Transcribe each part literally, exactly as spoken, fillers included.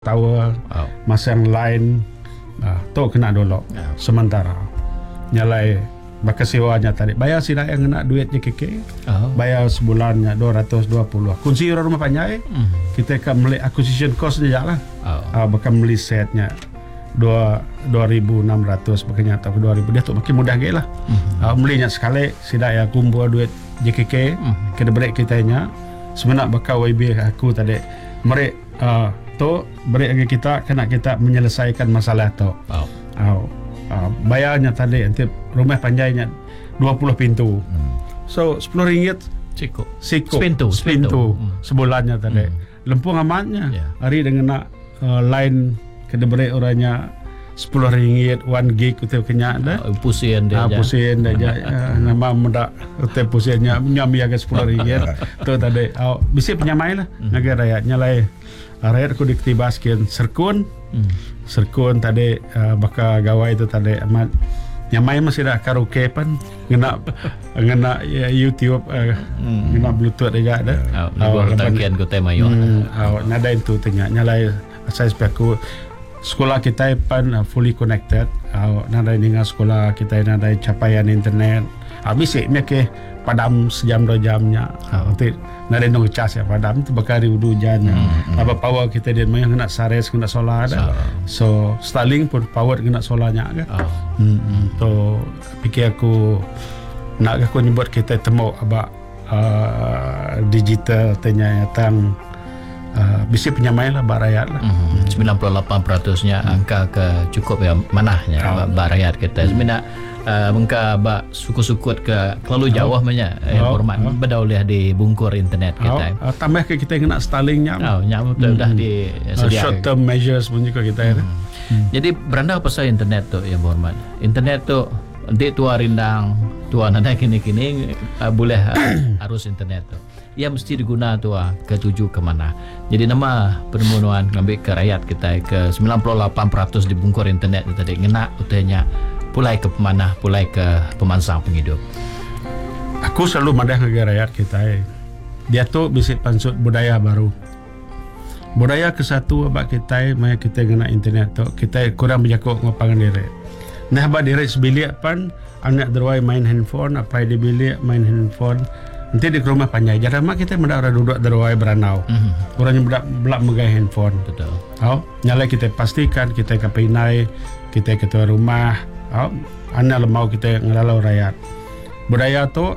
tower, oh. masang line, uh, tu kena dulu. Oh. Sementara nyalai bakal sewanya tadi. Bayar sila yang kena duit J K K. Oh. Bayar sebulannya dua ratus dua puluh. Kunci orang rumah panjai, mm. kita akan beli acquisition cost dia lah. Oh. Uh, bakal beli setnya dua ribu enam ratus makanya atau dua ribu dia tu makin mudah gila. Mm-hmm. Uh, belinya sekali sila ya kumpul duit J K K, mm-hmm. kena break kitanya. Sebenarnya bakal Y B aku tadi mereka uh, tu break lagi kita kena kita menyelesaikan masalah tu. Oh. Uh, uh, bayarnya tadi nanti rumah panjainya dua puluh pintu. Hmm. So sepuluh ringgit Ciko. Siko. Sepintu. Sepintu. Hmm. Sebulannya tadi. Hmm. Lempung amatnya. Yeah. Hari dengan nak uh, line kena break orangnya sepuluh ringgit one gig kita kena dah. Uh, pusian dia. Ah, pusian dia aja. Nama muda kita pusiannya nyambi agak sepuluh ringgit. Tu tadi. Oh, bisa penyamai lah. Hmm. Negara rakyatnya lah. Rakyat aku diktibaskan serkun. Hmm. Serkun tadi uh, bakal gawai itu tadi amat nyamai masih dah karaoke pan ngena ngena ya, YouTube uh, hmm. ngena Bluetooth juga ada. Oh, tangkian ko tema yo. Oh, nada itu tanya nyalai saya sepaku sekolah kita pan uh, fully connected. Uh, nada dengan sekolah kita nada capaian internet. Habis uh, sih ke padam sejam dua jamnya. Uh, nanti nada nong cas ya padam tu bakari udu hujannya. Hmm, apa hmm. power kita dia main kena sares kena solar ada. So, so Starlink pun power kena solarnya kan. Oh. Hmm, hmm. Tu fikir aku nak aku nyebut kita temu abak uh, digital tanya tang Uh, bisa penyamai lah bak rakyat lah. Mm-hmm. sembilan puluh lapan peratus-nya mm. angka ke cukup ya manahnya oh. bak rakyat kita. Mm. Sebenarnya uh, mengka bak sukut-sukut ke terlalu jauh oh. banyak eh, oh. hormat oh. bedaulah di bungkur internet kita. Oh. Uh, tambah ke kita kena Starlink nyam. Oh, nyam mm. dah di uh, short term measures pun juga kita. Mm. Mm. Jadi beranda pasal internet tu yang hormat. Internet tu nanti tua rindang tua nada kini-kini uh, boleh uh, arus internet tu. Ia mesti diguna tu uh, ke tuju ke mana. Jadi nama permohonan ngambil ke rakyat kita ke sembilan puluh lapan peratus di bungkur internet tu tadi ngena utanya pulai ke mana pulai ke pemansang penghidup. Aku selalu madah negara rakyat kita. Eh. Dia tu bisa pansut budaya baru. Budaya ke satu abak kita maya kita guna internet tu kita kurang berjakuk ngapangan diri. Nah abak diri sebilik pan anak derwai main handphone apa di bilik main handphone. Nanti di rumah panjai. Jadi mak kita mendak orang duduk derwai beranau. Mm-hmm. Orangnya belak belak megai handphone. Betul. Oh, nyala kita pastikan kita kapinai, kita ketua rumah. Oh, anak lemau kita ngelalau rakyat. Budaya tu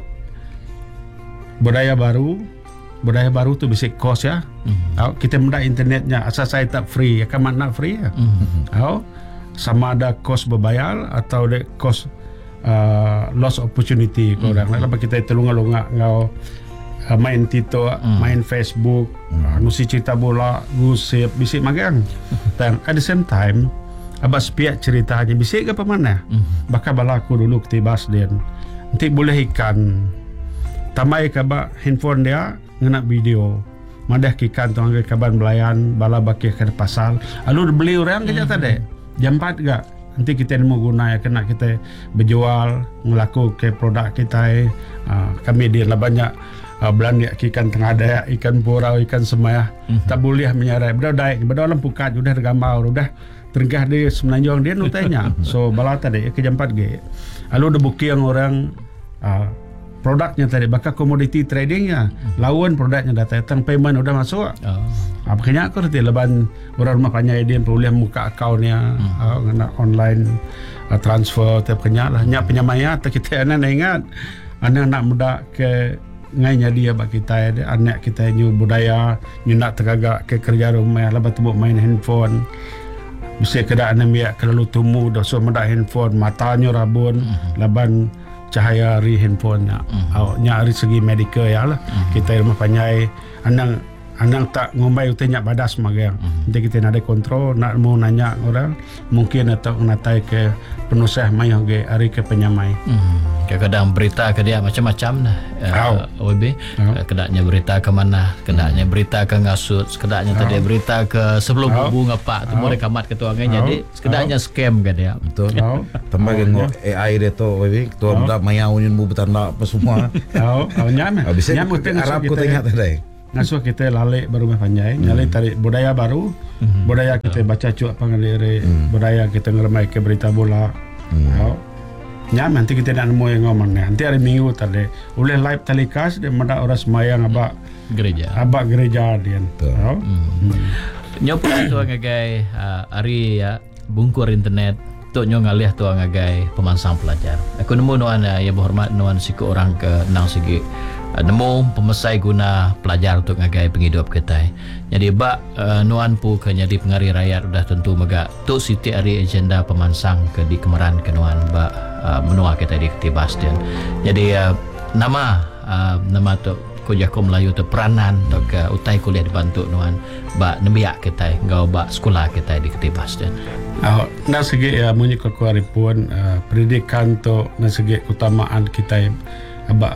budaya baru. Budaya baru tu bisa kos ya. Mm-hmm. Oh, kita mendak internetnya asal saya tak free, ya kan nak free ya. Mm-hmm. Oh, sama ada kos berbayar atau de kos Uh, lost opportunity mm. orang mm. Lepas kita telunga-lunga ngau uh, main Tito, mm. main Facebook, mm. uh, ngusi cerita bola, gosip, bisik magang. Dan at the same time, abah sepiak ceritanya bisik ke apa mana? Mm. Bakal balaku dulu ketibas dia. Nanti boleh ikan tamai ke abah handphone dia ngena video. Madah kikan tu angkat kaban belayan, bala bakir ke pasal. Lalu beli orang kerja mm. tadi. Jam empat gak? Nanti kita mau guna ya kena kita berjual melaku ke produk kita. Uh, kami dia lah banyak uh, belanja ikan tengah daya, ikan purau, ikan semaya. Mm-hmm. Tak boleh menyarai. Bedah daik, bedah dalam pukat, sudah tergambar, sudah tergah di semenanjung dia nutanya. So bala tadi ke jam empat G. Lalu ada buki yang orang uh, produknya tadi bakal commodity tradingnya lawan produknya dah datang payment udah masuk. Oh. Ah, makanya aku nanti leban orang rumah panjai dia boleh buka akaunnya hmm. uh, online uh, transfer tiap kenya lah nya penyamaya atau kita anak ingat anak nak muda ke ngainya dia bak kita dia anak kita nyu budaya nyu nak tergagak ke kerja rumah lepas tu main handphone bisa kedak anemia kelalu tumu dah so muda handphone matanya rabun hmm. leban cahaya ri handphone-nya. Mm-hmm. Oh, nya dari segi medikal ya lah. Mm-hmm. Kita rumah panjai anang anang tak ngombai utanya badas magang. Mm-hmm. Nanti kita nak ada kontrol, nak mau nanya orang mungkin atau natai ke penusah mai ge hari ke penyamai. Mm-hmm. Kadang-kadang berita ke dia macam-macam nah. Uh, O B. Oh. Kedaknya berita ke mana? Kedaknya berita ke ngasut, kedaknya oh. tadi berita ke sebelum oh. bubu ngapak tu mau rekamat ketuangan oh. jadi kedaknya oh. scam ke dia. Betul. Oh. Tambah oh. A I dia tu O B, ketua muda mayau ni bu bertanda apa semua. Oh, oh nyam. Habis Arab ku tengah tadi. ngasuh kita lalek berumah panjai, mm. nyalai tarik budaya baru, mm. budaya kita baca cuk apa ngalire, mm. budaya kita ngeremai ke berita bola. Mm. Oh. Nya nanti kita nak nemu yang ngomong nanti hari Minggu tadi oleh live telecast dia mendak orang semayang abak gereja. Abak gereja dia. Oh. Mm. Mm. Nyopo tu ngagai uh, hari ya bungkur internet tok nyo ngalih tu ngagai pemansang pelajar. Aku nemu nuan uh, ya berhormat nuan siku orang ke nang segi Uh, nemu pemesai guna pelajar untuk ngagai penghidup kita. Jadi bak uh, nuan pu ke jadi pengari rakyat sudah tentu mega tu siti hari agenda pemansang ke di Kemeran ke nuan bak uh, menua kita di Ketibas dan. Jadi uh, nama uh, nama tu Kuliah Ko Melayu tu peranan tu ke utai kuliah dibantu nuan bak nembiak kita ngau bak sekolah kita di Ketibas dan. Oh, na segi ya munyi ko pun uh, pendidikan tu na segi utamaan kita abak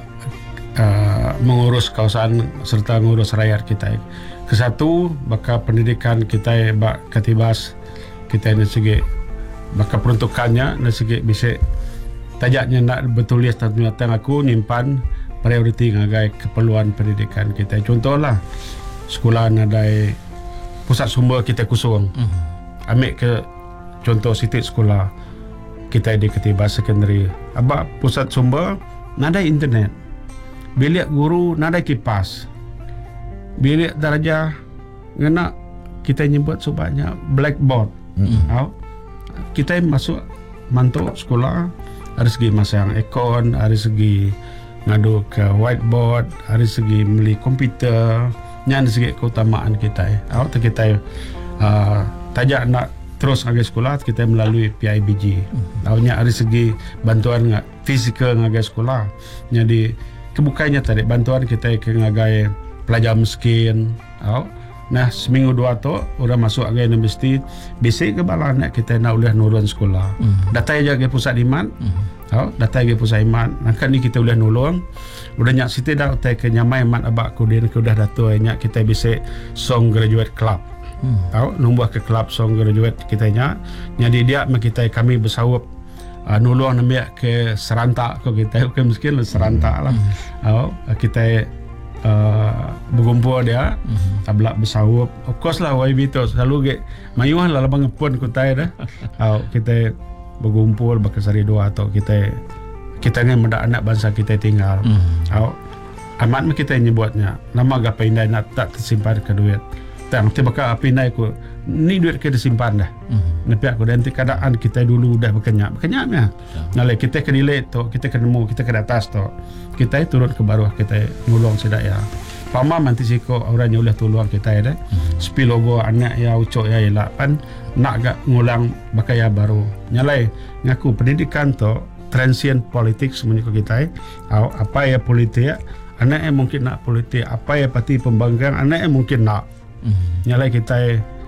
Uh, mengurus kawasan serta mengurus rakyat kita. Kesatu baka pendidikan kita bak Ketibas kita dari segi baka peruntukannya dari segi bisa tajaknya nak betulis ternyata aku nyimpan prioriti ngagai keperluan pendidikan kita. Contohlah sekolah nadai pusat sumber kita kusung. Mm-hmm. Ambil ke contoh sitik sekolah kita di Ketibas Secondary. Abak pusat sumber nadai internet. Bilik guru nada kipas. Bilik darjah ngena kita nyebut sebanyak blackboard. Mm-hmm. Oh, kita masuk mantuk sekolah dari segi masang ekon, dari segi ngadu ke whiteboard, dari segi beli komputer, nya dari segi keutamaan kita. Oh, kita uh, tajak nak terus ngagai sekolah kita melalui P I B G. Mm-hmm. Oh, nya dari segi bantuan ngak fizikal ngagai sekolah. Jadi kebukannya tadi bantuan kita ke ngagai pelajar miskin. Oh. Nah seminggu dua tu udah masuk agai universiti bisik ke bala anak kita nak ulah nurun sekolah. Mm. Datai aja ke pusat iman. Mm. Oh, datai ke pusat iman. Nak ni kita ulah nulung. Udah nyak siti dah utai ke nyamai mat abak ku dia ke udah datu nyak kita bisik song graduate club. Mm. Oh, numbuh ke club song graduate kita nyak. Jadi dia kita kami bersawap Uh, nulung namanya ke serantak ko kita ke miskin serantak lah. Mm-hmm. Oh, kita uh, berkumpul dia mm-hmm. tablak bersawap. Of course lah Y B tu selalu ke mayuh lah labang pun ko tai dah. Oh, kita berkumpul bakasari doa atau kita kita ni mendak anak bangsa kita tinggal. Mm-hmm. Oh, amat kita nyebutnya nama gapai indai nak tak tersimpan ke duit. Tang tiba ka api naik ko ni duit kita simpan dah. Mm-hmm. Nepi aku dan keadaan kita dulu dah berkenyak. Berkenyaknya. Nalai kita ke delete tu, kita ke nemu, kita ke atas tu. Kita turun ke bawah, kita nulung sedaya. Pama nanti siko orangnya boleh tolong kita ya dah. Mm-hmm. Spill logo anak ya ucok ya elak pan nak gak ngulang bakaya baru. Nyalai ngaku pendidikan tu transient politik semuanya kita. Au apa ya politik, anak yang mungkin nak politik, apa ya parti pembangkang, anak yang mungkin nak. Mm-hmm. Nyalai kita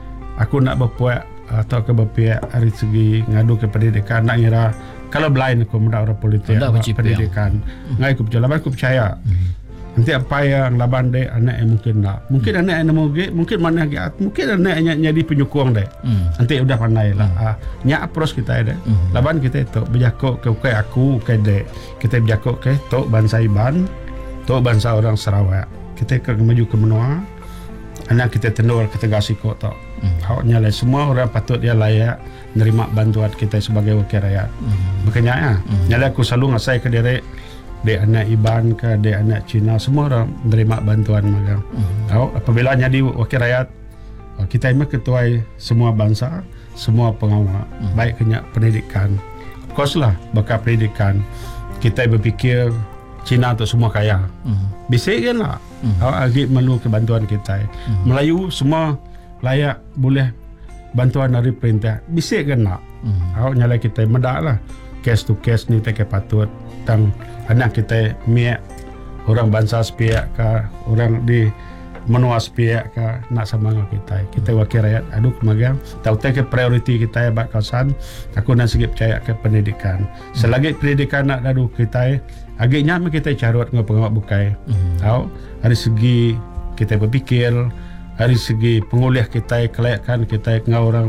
aku nak berpuak atau ke berpihak dari segi ngadu ke pendidikan nak ngira kalau blind aku muda orang politik pendidikan mm-hmm. ngai aku percaya aku percaya mm-hmm. nanti apa yang laban dek anak yang mungkin nak mungkin mm-hmm. anak yang nemu ge mungkin mana ge mungkin anak yang jadi penyokong dek mm-hmm. nanti udah pandai lah mm-hmm. ah, nyak approach kita dek mm-hmm. laban kita itu berjakok ke ukai aku ukai dek kita berjakok ke tok bangsa Iban tok bangsa orang Sarawak kita ke maju ke menua anak kita tenor kita gasih kok tok mm. nyalai semua orang patut dia layak nerima bantuan kita sebagai wakil rakyat. Mm. Makanya ya, mm. nyalai aku selalu ngasai ke diri dek anak Iban ke dek anak Cina semua orang nerima bantuan magang. Mm. Oh, apabila jadi wakil rakyat kita ini ketua semua bangsa, semua pengawal, mm. baik kena pendidikan. Of course lah, bakal pendidikan kita berfikir Cina tu semua kaya. Mm. Bisik kan lah. Mm. Agak perlu kebantuan kita. Mm. Melayu semua layak boleh bantuan dari perintah. Bisik kan nak. Mm. Awak nyalai kita medak lah. Case to case ni tak patut. Tang anak kita miak orang bangsa sepiak ke, orang di menua sepiak ke nak sama dengan kita. Kita wakil rakyat. Aduh kemagang. Tahu tak ke prioriti kita bak kawasan. Aku nak sikit percaya ke pendidikan. Selagi pendidikan nak dadu kita agaknya kita carut dengan pengawal bukai. Mm-hmm. Tahu dari segi kita berfikir, dari segi penguliah kita, kelayakan kita dengan orang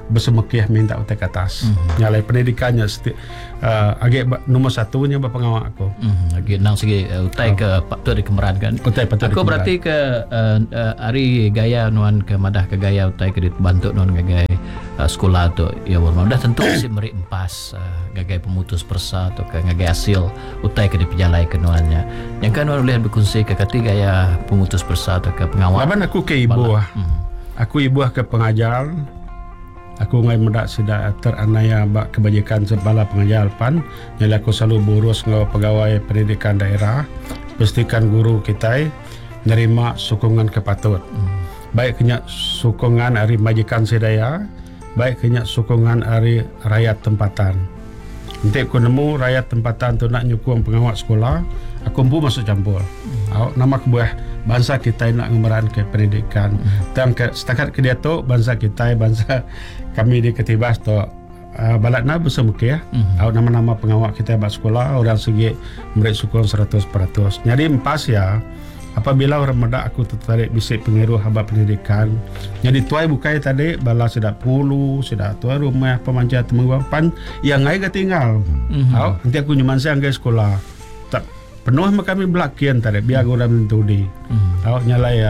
bersemekih minta utai ke atas. Mm-hmm. Nyalai pendidikannya seti, uh, agak nomor satunya berpengawak aku. Mm-hmm. Lagi nang segi uh, utai oh. ke patut dikemerankan. Utai patut aku berarti ke uh, uh, hari gaya nuan ke madah ke gaya utai ke dibantu nuan ke gaya uh, sekolah tu ya Borman. Dah tentu si meri empas uh, gagai pemutus persa atau ke gagai hasil utai ke dipejalai ke nuannya. Yang kan nuan boleh berkongsi ke ketiga gaya pemutus persa atau ke pengawal. Laban aku ke ibu ah. Mm-hmm. Aku ibu ke pengajar. Aku ngai muda sudah teranaya bak kebajikan sebala pengajar pan. Jadi aku selalu burus ngau pegawai pendidikan daerah. Pastikan guru kita nerima sokongan kepatut. Hmm. Baik kena sokongan dari majikan sedaya, baik kena sokongan dari rakyat tempatan. Nanti aku nemu rakyat tempatan tu nak nyukung pengawal sekolah, aku pun masuk campur. Hmm. Nama kebuah bangsa kita nak ngemeran ke pendidikan. Hmm. Dan ke, setakat ke dia tu bangsa kita, bangsa kami di Ketibas tu uh, balatna bersemukih ya. Mm-hmm. Nama-nama pengawal kita buat sekolah orang segi murid sukun seratus peratus. Jadi empas ya apabila orang muda aku tertarik bisik pengiru haba pendidikan. Jadi tuai bukai tadi bala sudah pulu, sudah tuai rumah pemanjat temuan yang ngai ketinggal. Mm-hmm. Au, nanti aku nyuman saya ke sekolah. Tak penuh kami belakian tadi biar mm-hmm. orang mentudi. Mm-hmm. Au nyala ya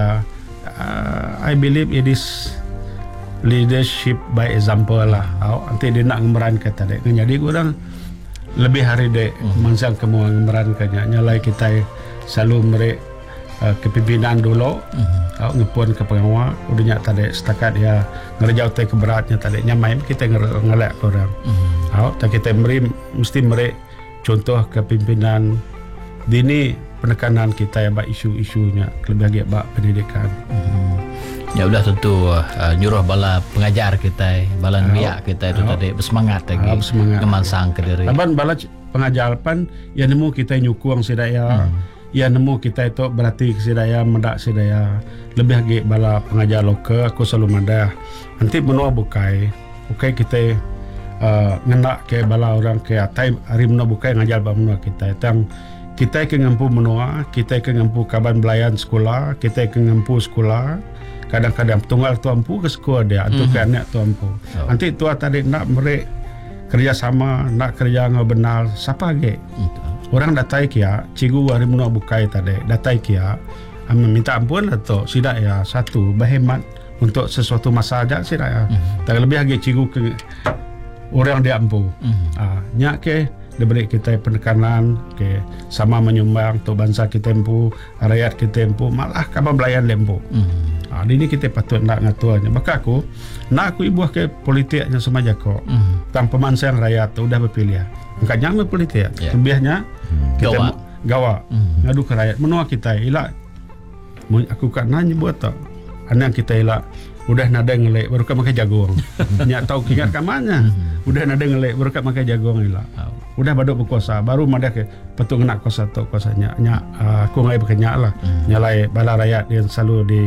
uh, I believe it is leadership by example lah. Oh, nanti dia nak ngemeran ke tadi. Jadi orang lebih hari dek uh-huh. mansang kemu ngemeran ke nya. Nyalai kita selalu meri uh, kepimpinan dulu. Uh-huh. Oh, ngepun ke pengawal. Udahnya tadi setakat ya ngerjau te keberatnya tadi. Nyamai kita ngelak orang. Uh-huh. Oh, tak kita meri mesti meri contoh kepimpinan dini penekanan kita ya bak isu-isunya lebih agak bak pendidikan. Uh-huh. Ya udah tentu uh, nyuruh bala pengajar kita, bala biak kita itu oh. tadi bersemangat lagi, oh, ngemansang ke diri. Laban bala pengajar pan, ya nemu kita nyukung sedaya, hmm. ya nemu kita itu berarti sedaya mendak sedaya. Lebih lagi bala pengajar lokal, aku selalu madah. Nanti menua bukai, bukai kita uh, ngenak ke bala orang ke atai hari menua bukai ngajar bala menua kita. Tang kita ke ngampu menua, kita ke ngampu kaban belayan sekolah, kita ke ngampu sekolah. Kadang-kadang tunggal tuampu ke sekolah dia atau mm-hmm. ke anak tuampu. Oh. Nanti tua tadi nak merek kerjasama, nak kerja dengan benar, siapa lagi? Mm-hmm. Orang datai kia, cikgu hari menua bukai tadi, datai kia, minta ampun lah tu, sidak ya satu, berhemat untuk sesuatu masa aja sidak ya. Mm-hmm. Tak lebih lagi cikgu ke orang dia ampu. Mm-hmm. Ah, nyak ke dia beri kita penekanan ke sama menyumbang untuk bangsa kita empu, rakyat kita empu, malah kapan belayan lempu. Mm-hmm. Ha, ini kita patut nak ngatuannya. Maka aku nak aku ibuah ke politiknya semaja kok. Mm. Tang pemansang rakyat tu dah berpilih. Engkau jangan berpolitik. Yeah. Lebihnya mm. kita gawa, gawa mm. ngadu ke rakyat. Menua kita ilak. Aku kat nanya buat tak. Anak kita ilak. Udah nada ngelek baru kat makan jagung. Nyak tahu kingat kamanya. Mm. Udah nada ngelek baru kat makan jagung ilak. Oh. Udah baduk berkuasa baru madah ke patut nak kuasa tu kuasanya. Nyak uh, aku ngai berkenyak lah. Mm. Nyalai bala rakyat yang selalu di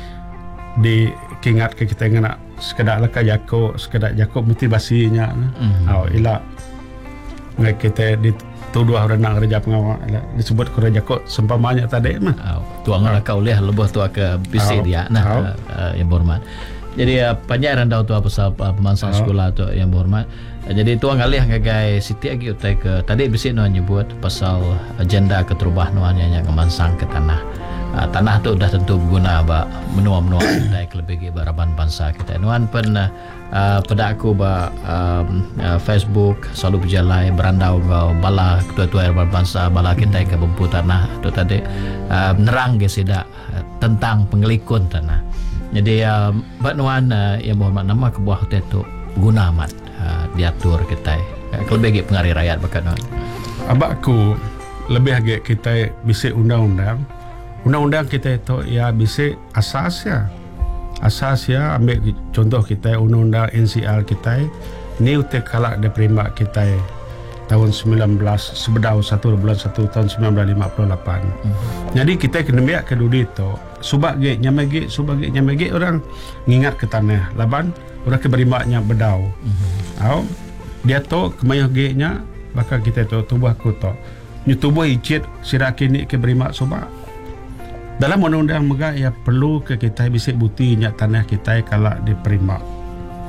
di kingat ke kita nak sekedar leka jakok sekedar jakok motivasinya mm-hmm. oh ila ngai kita dituduh orang nak kerja pengawal disebut kerja jakok sempamanya tadi mah oh, tuang oh. kau lihat lebih tua ke bisi oh. dia nah oh. uh, yang berhormat jadi uh, panjaran dah tu apa pasal uh, pemansang oh. sekolah tu yang berhormat uh, jadi tuang alih ngagai siti lagi utai ke tadi bisi nuan nyebut pasal agenda keterubah nuannya yang kemansang ke tanah. Uh, tanah tu dah tentu berguna ba menua-menua dari lebih baraban bangsa kita. Nuan pun uh, pada aku ba um, uh, Facebook selalu berjalan berandau ba bala ketua-ketua bangsa bala kita ke bumpu tanah tu tadi uh, nerang ge sidak uh, tentang pengelikun tanah. Jadi uh, ba nuan uh, yang berhormat nama kebuah hotel tu guna amat uh, diatur kita. Uh, lebih pengaruh rakyat bakat nuan. Abakku lebih agak kita bisik undang-undang Undang-undang kita itu ya bisa asas ya. Asas ya ambil contoh kita undang-undang N C R kita ni utek kalak diterima kita tahun sembilan belas sebedau satu bulan satu tahun sembilan belas lima puluh lapan. Mm-hmm. Jadi kita kena biak ke dudi itu subak ge nyamege subak ge nyamege orang ngingat ke tanah laban orang ke berimaknya bedau. Mm-hmm. Au dia tu kemayah ge nya bakal kita tu tubuh aku tu. Ni tubuh icit sirakini ke berimak subak. Dalam undang-undang megah ya perlu ke kita bisa bukti nyak tanah kita kalau diterima. Hmm.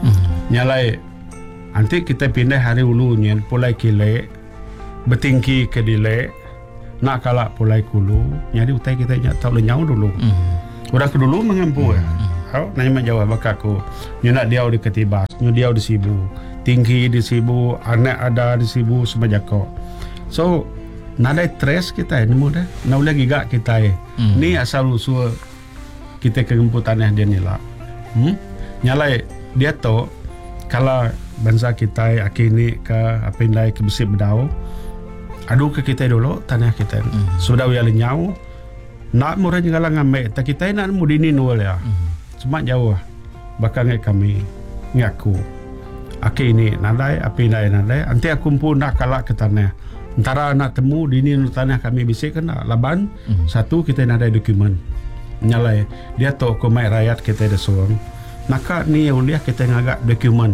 Nyalai nanti kita pindah hari ulunya pulai kile bertingki ke dile nak kalak pulai kulu jadi utai kita nyak tahu lenyau dulu mm. Orang ke dulu mengampu ya mm. Kau nanya jawab bakaku nyu nak dia di ketibas nyu dia di sibu tinggi di sibu anak ada di sibu semajako so nada tres kita ni mudah nak lagi gak kita mm. Ni asal usul kita kegumputannya dia ni lah hmm? Nyalai dia tu kalau bangsa kita akini ke apa indai ke besi bedau adu ke kita dulu tanah kita mm. Sudah uya lenyau nak murah jengala ngambil tak kita nak mudini nol ya mm. Cuma jauh bakal ngai kami ngaku akini nadai apa indai nadai nanti aku pun nak kalak ke tanah antara nak temu dini tanah kami bisik kena laban mm. Satu kita nadai dokumen nyalai dia tu komai rakyat kita ada suang maka ni uliah kita ngagak dokumen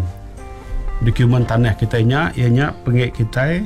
dokumen tanah kita nya ianya pengek kita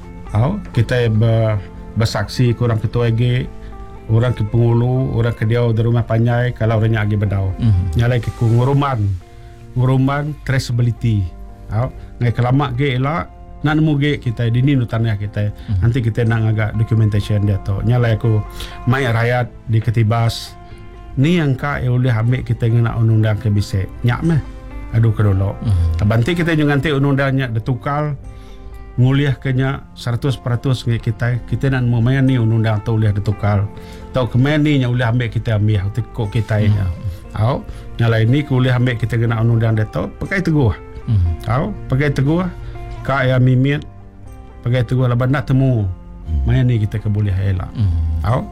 au kita ber, bersaksi ke orang ketua G orang ke pengulu orang ke dia dari rumah panjai kalau orangnya agi bedau mm-hmm. Nyalai ke nguruman nguruman traceability au ngai kelamak ge elak nak nemu ge kita di ni tanah kita mm-hmm. Nanti kita nak agak documentation dia tu nyalai aku mai rakyat di ketibas ni yang ka oleh ambil kita nak undang ke bisik nyak meh aduh kedolo mm-hmm. Tabanti kita juga nanti undang-undangnya ditukar nguliah kenya seratus peratus kita kita nak mau main ni undang-undang tu uliah ditukar tau kemen ni nya uliah ambil kita ambil kok kita nya au nyalai ni kuliah ambil kita kena undang-undang dia tu pakai teguh au pakai teguh ka ya mimit pakai teguh laban nak temu main ni kita ke boleh elak au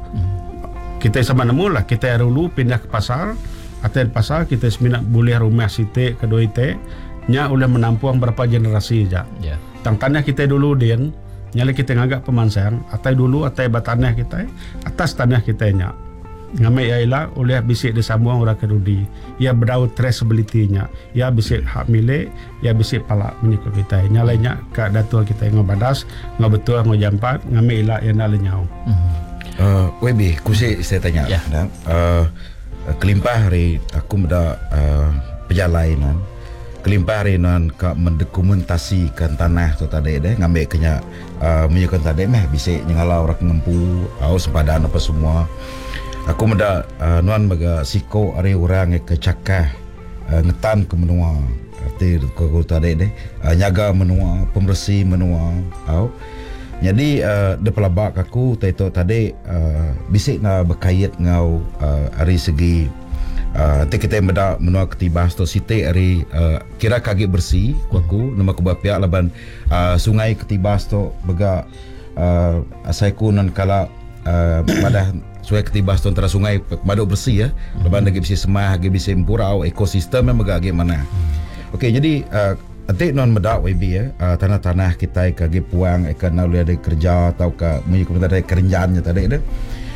kita sama nemu lah kita dulu pindah ke pasar atau pasar kita seminat boleh rumah site kedua ite nya udah menampung berapa generasi aja yeah. Tang tanah kita dulu din nyala kita ngagak pemansang atai dulu atai batanah kita atas tanah kita nya ngamai ialah oleh bisik disambung orang kedudi ia berdau traceability nya ia bisik hak milik ia bisik palak menyikut kita nyala nya ka datul kita ngobadas ngobetul ngojampat ngamai ialah yang nalenyau uh, Webi kusi saya tanya yeah. Nah, uh, kelimpah hari aku meda uh, perjalanan kelimpah hari nan ka mendokumentasikan tanah tu tadi deh ngambil kenya uh, menyukan tadi meh bisik nyala orang ngempu au sepadan apa semua aku meda uh, nuan baga siko hari orang ke cakah uh, ngetan ke menua arti ko tadi deh uh, nyaga menua pembersih menua au jadi uh, de pelabak aku taito tadi uh, bisik na berkait ngau uh, hari segi uh, te kita meda menua ketibas to site hari uh, kira kaki bersih ku aku nama ku bapia laban uh, sungai ketibas to bega uh, asaiku nan kala uh, pada sungai ketibas to antara sungai maduk bersih ya laban lagi bisa semah lagi bisa empurau ekosistem yang mega mana. Okey jadi uh, nanti non medak W B ya uh, tanah-tanah kita kage puang ikan nak ada kerja atau ke mengikut ada kerjaannya tadi ada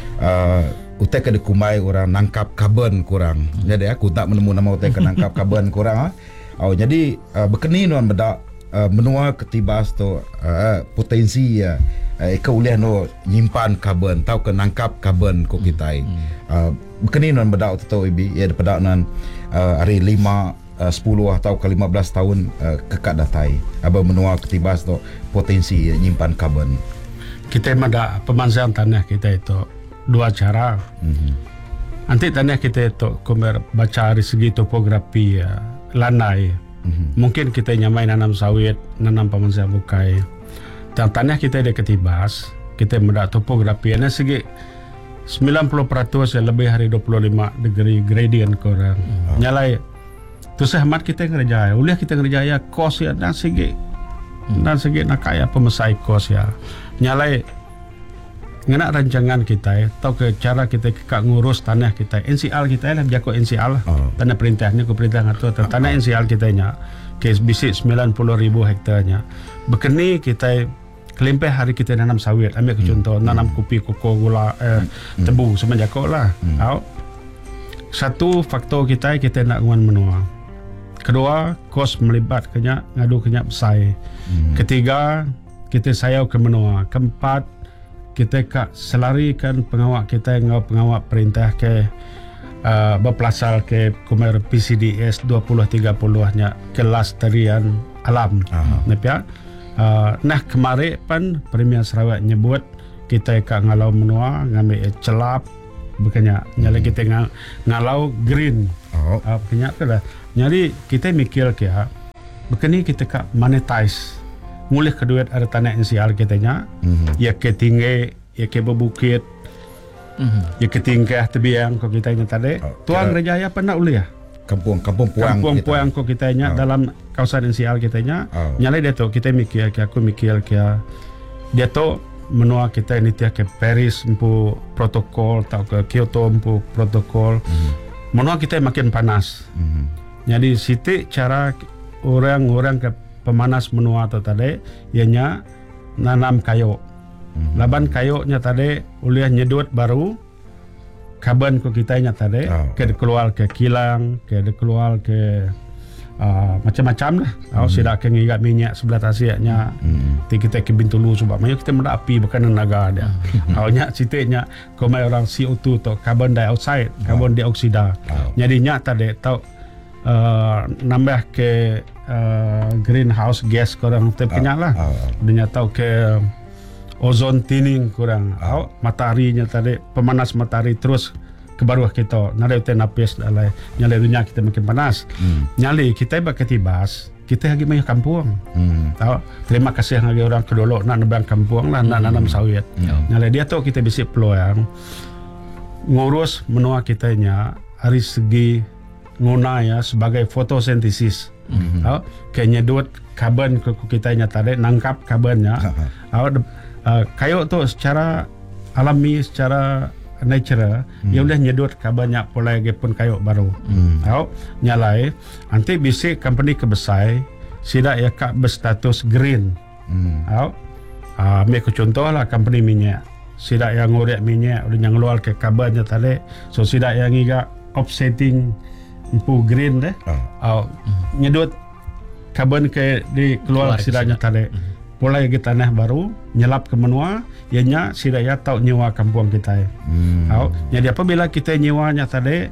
uh, utek ada kumai orang nangkap karbon kurang jadi aku tak menemu nama utek nangkap karbon kurang ah oh jadi uh, berkeni non medak uh, menua ketibas tu uh, potensi ya uh, ika boleh no nyimpan karbon tau ke nangkap karbon ko kita uh, berkeni non medak tu W B ya daripada non uh, hari lima Uh, sepuluh atau ke lima belas tahun uh, kekak datai aba menua ketibas tu potensi nyimpan karbon kita ada pemansang tanah kita itu dua cara mm-hmm. Nanti tanah kita itu komer baca dari segi topografi ya, landai mm-hmm. Mungkin kita nyamai nanam sawit nanam pemansang bukai dan tanah kita ada ketibas kita ada topografi dari segi sembilan puluh peratus ya lebih hari dua puluh lima degree gradient korang mm-hmm. Nyalai tu sehmat kita ngerjaya uliah kita ngerjaya kos ya dan segi hmm. dan segi nak kaya pemesai kos ya nyalai ngena rancangan kita ya tau ke cara kita kekak ngurus tanah kita N C L kita lah jako N C L oh. Tanah perintahnya ke perintah ngatur tanah oh. N C L kita nya kes bisik sembilan puluh ribu hektarnya bekeni kita kelimpai hari kita nanam sawit ambil ke contoh hmm. nanam kopi koko gula eh, hmm. tebu semajako lah hmm. Au. Satu faktor kita kita nak nguan menua. Kedua, kos melibatkannya ngadu kenyak besai. Hmm. Ketiga, kita sayau ke menua. Keempat, kita kak selarikan pengawak kita ngau pengawak perintah ke uh, berpelasal ke kumer P C D S dua puluh tiga puluh nya kelas tarian alam. Nepia uh, nah kemarin pan Premier Sarawak nyebut kita ka ngalau menua ngambil celap bukannya nyala kita ng- ngalau green. Oh. Uh, punya tu lah. Jadi kita mikir ke ha bukannya kita ka monetize mulih kedua ada tanah N C R kita nya mm-hmm. ya ke tinggi ya ke berbukit mm-hmm. ya ke tingkah tebiang ko kita nya tadi oh, Tuan Rejaya pernah uli ya kampung kampung puang kampung puang ko kita nya oh. dalam kawasan N C R kita nya oh. nyalai dia tu kita mikir ke aku mikir ke dia tu menua kita ini tiap ke Paris empu protokol atau ke Kyoto empu protokol mm-hmm. menua kita makin panas mm-hmm. jadi situ cara orang-orang ke pemanas menua tu tadi ianya nanam kayu mm-hmm. laban kayunya tadi uliah nyedut baru kaban ko kita nya tadi oh. ke keluar ke kilang ke keluar ke uh, macam-macam lah mm-hmm. sidak ke ngigat minyak sebelah tasiaknya mm-hmm. kita ke Bintulu sebab mayo kita menda api bukan naga dia awnya siteknya ko mai orang C O two tu carbon dioxide oh. carbon dioksida oh. jadinya tadi tau uh, nambah ke uh, greenhouse gas kurang terpenyak lah oh, oh. dia tahu ke ozon thinning kurang oh. oh, mataharinya tadi pemanas matahari terus ke bawah kita nada kita napis alai nyale dunia kita makin panas hmm. nyali kita bakatibas kita lagi main kampung hmm. tahu terima kasih lagi orang kedolok nak nebang kampung lah nak hmm. nanam sawit hmm. nyale dia tu kita bisik peluang ngurus menua kitanya dari segi guna ya sebagai fotosintesis mm-hmm. oh, kayak nyedut karbon ke kitanya tadi nangkap karbonnya oh, uh, kayu tu secara alami secara natural mm. dia boleh nyedut karbonnya pula lagi pun kayu baru mm. oh, nyalai nanti bisa company kebesar sidak ya kak berstatus green mm. oh, uh, ambil contoh lah company minyak sidak yang ngurek minyak udah yang keluar ke karbonnya tadi so sidak yang iga offsetting empu green deh, oh. oh, mm-hmm. nyedut karbon ke di keluar sidanya tadi, mm-hmm. mulai ke tanah baru nyelap ke menua, ianya sidaya tahu nyewa kampung kita. Mm-hmm. Oh, jadi apabila kita nyewanya tadi,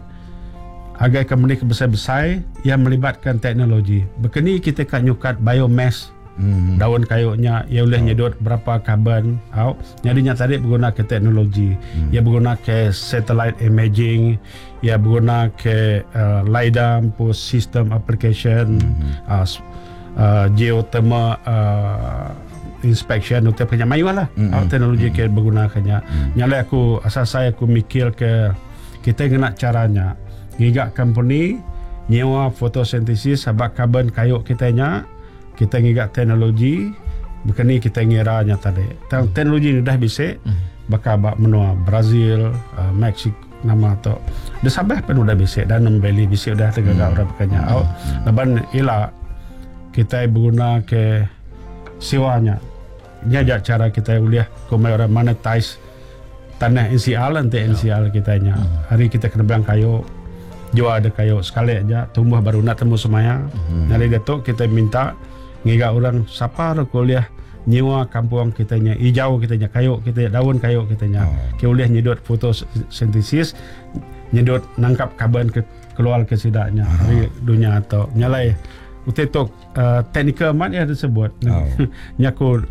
agak company besar-besar yang melibatkan teknologi, begini kita kan nyukat biomass. Hmm. Daun kayunya ia boleh oh. nyedot berapa karbon oh. Jadinya tadi berguna ke teknologi hmm. ia berguna ke satellite imaging ia berguna ke uh, LiDAR for system application hmm. uh, uh, geothermal uh, inspection untuk penyamaian lah hmm. oh, teknologi hmm. ke bergunakannya hmm. nyala aku asal saya aku mikir ke kita nak caranya ngigak company nyewa fotosintesis sebab karbon kayu kitanya kita ngigak teknologi bukan ni kita ngiranya tadi teknologi ni dah bisa bakal bak menua Brazil uh, Mexico nama tu dah Sabah pun dah bisa dan membeli bisa dah tegak orang bekanya au laban ila kita berguna ke sewanya nyajak cara kita boleh komai orang monetize tanah N C R nanti N C R kitanya hari kita kena bilang kayu jual ada kayu sekali aja tumbuh baru nak temu semaya dari datuk kita minta ngiga orang siapa ada kuliah nyewa kampung kitanya hijau kitanya kayu kita daun kayu kitanya oh. kuliah nyedot fotosintesis nyedot nangkap karbon ke keluar ke sidaknya oh. dari dunia atau nyalai utetok uh, teknikal mat ya disebut oh. nyaku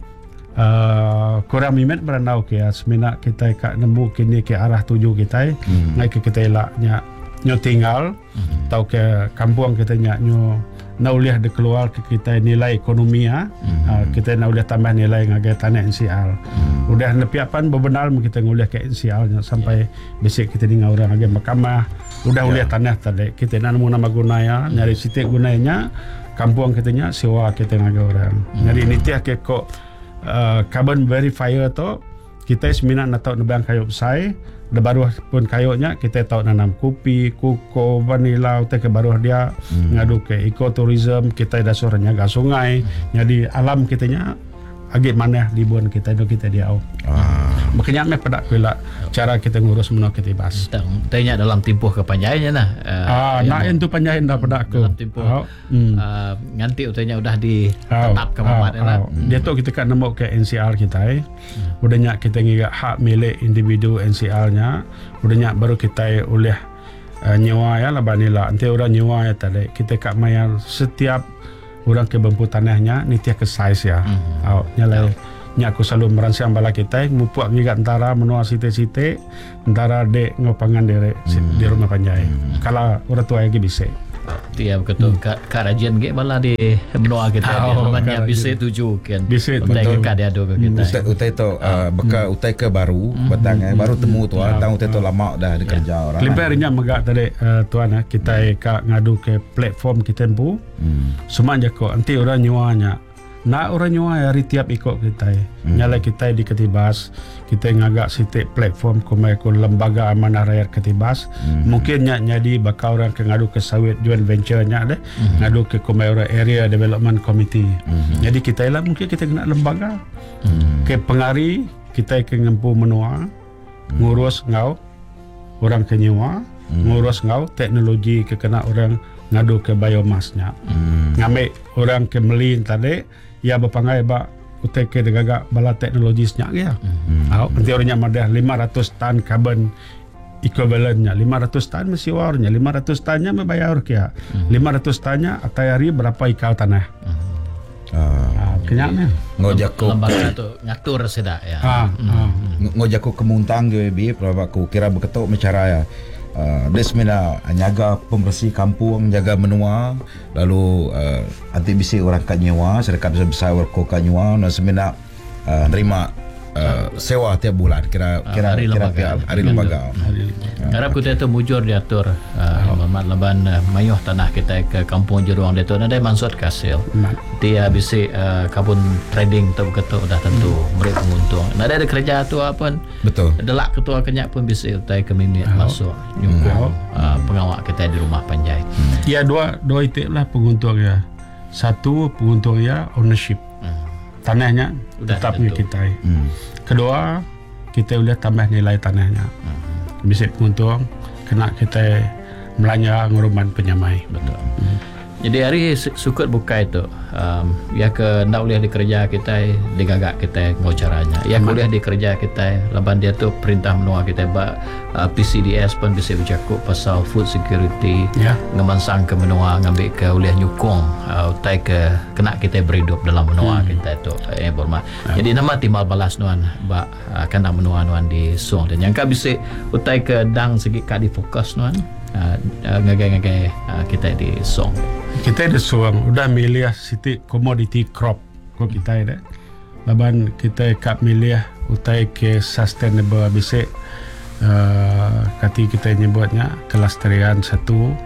uh, kurang mimet beranau ke semina kita kak nemu kini ke arah tuju kita hmm. ngai ke kita elaknya nyo tinggal hmm. tau ke kampung kitanya nyo nak boleh ada keluar ke kita nilai ekonomi ha? mm-hmm. uh, kita nak boleh tambah nilai ngagai tanah N C R mm-hmm. udah nepiapan bebenar kita ngulih ke N C R sampai yeah. besok kita dengar orang ngagai mahkamah udah yeah. boleh tanah tadi kita nak nemu nama gunanya mm-hmm. nyari sitik gunanya kampung kitanya sewa kita ngagai orang mm-hmm. jadi ini tiap ke kok uh, carbon verifier tu kita seminat nak tahu nebang kayu besar dah baru pun kayunya kita tahu nanam kopi, koko, vanila utai ke baru dia hmm. ngadu ke ekoturism kita dah suruh nyaga sungai hmm. jadi alam kitanya agak mana libuan kita itu kita dia au ah. makanya me pada pula cara kita ngurus menua kita bas tanya dalam tempoh kepanjangnya nah uh, ah nak itu panjangin dah pada aku dalam tempoh oh. hmm. uh, nganti utanya udah ditetap ke mamat lah dia tu kita kan nemu ke N C R kita eh hmm. udahnya kita ngiga hak milik individu N C R nya udahnya baru kita oleh uh, nyewa ya lah banila nanti orang nyewa ya tadi kita kak mayar setiap orang ke bempu tanahnya ni tiap ke size ya mm-hmm. oh, nyalai nya aku selalu merancang bala kita mupuak ngigat antara menua site-site antara dek ngopangan dere hmm. di rumah panjai hmm. kalau orang tua lagi bisa dia betul hmm. karajian ge bala di menua kita oh, namanya bisa tuju kan bisa betul ka dia do kita utai utai to uh, beka utai ke baru hmm. batang hmm. baru temu tu ah tang utai to lama dah dikerja orang limpernya megak tadi uh, tuan kita ka ngadu ke platform kita empu hmm. semua jako nanti orang nyuanya nak orang nyawa hari tiap ikut kita hmm. nyala kita di Ketibas kita ngagak sitik platform kumai ku lembaga amanah rakyat Ketibas hmm. mungkin nyak nyadi bakal orang ke ngadu ke sawit joint venture nyak deh hmm. ngadu ke kumai orang area development committee hmm. jadi kita lah mungkin kita kena lembaga hmm. ke pengari kita ke ngempu menua hmm. ngurus ngau orang ke nyawa hmm. ngurus ngau teknologi ke kena orang ngadu ke biomasnya hmm. ngambil orang ke melin tadi ya berpangai ba utek ke degagak bala teknologi senyap ya. Hmm. Ah, nanti orangnya madah lima ratus tan carbon equivalentnya lima ratus tan mesti warnya lima ratus tannya membayar kia. Hmm. lima ratus tannya atayari berapa ikal tanah. Hmm. Ah, kenyaknya. Ngojako lembaga tu ngatur sedak ya. Ah, hmm. ah. Ngojako kemuntang ge bi aku kira beketok bicara ya. Uh, dia sebenarnya nyaga pembersih kampung, jaga menua, lalu uh, nanti bisa orang kat nyewa, sedekah besar warga kat nyewa, dan sebenarnya uh, nerima uh, sewa tiap bulan, kira kira hari kira lembaga. hari lembaga. Harap kita itu mujur diatur uh, leban uh, mayuh tanah kita ke kampung Jeruang dia tu ada maksud kasil. Dia bisa uh, kabun trading tu betul dah tentu hmm. mereka penguntung. Nah ada kerja tu apa? Betul. Delak ketua kenyak pun bisa utai ke mimit oh. masuk nyungkung hmm. uh, pengawal kita di rumah panjai. Hmm. Ya dua dua itu lah penguntung ya. Satu penguntung ya ownership. Hmm. Tanahnya udah tetapnya kita. Hmm. Kedua kita boleh tambah nilai tanahnya. Hmm. Bisa penguntung kena kita melanja nguruman penyamai. Betul. Hmm. Jadi hari sukut buka itu um, ya ke nak boleh dikerja kita digagak kita ngau caranya ya boleh dikerja kita laban dia tu perintah menua kita ba uh, P C D S pun bisa bercakap pasal food security ya. Ngemansang ke menua ngambil ke boleh nyukung uh, utai ke kena kita berhidup dalam menua hmm. kita itu eh bermak ya. Jadi nama timbal balas nuan ba uh, kena menua nuan di song dan yang ka bisa utai ke dang segi ka di fokus nuan uh, uh, ngagai-ngagai uh, kita di song kita ada suang udah milih siti commodity crop kok kita ada laban kita kap milih utai ke sustainable bisa uh, kati kita nyebutnya kelestarian satu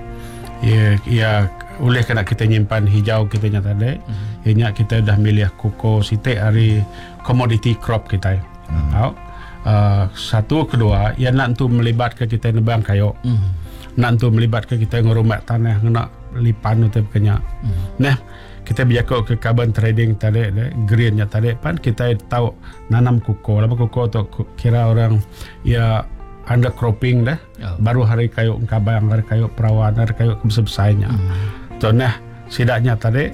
ya ya oleh kena kita nyimpan hijau kita nyata dek mm-hmm. ianya kita dah milih koko siti hari commodity crop kita mm-hmm. Tau? Uh, satu kedua ya nak tu melibatkan kita nebang kayu mm-hmm. nak tu melibatkan kita ngurumat tanah nak lipan tu kenya. Hmm. Nah, kita biasa ke carbon trading tadi, greennya tadi, pan kita tahu nanam koko. Lama koko tu kira orang ya under cropping dah. Oh. Baru hari kayu kabang, hari kayu perawan, hari kayu besar-besarnya. Hmm. So, nah, sidaknya tadi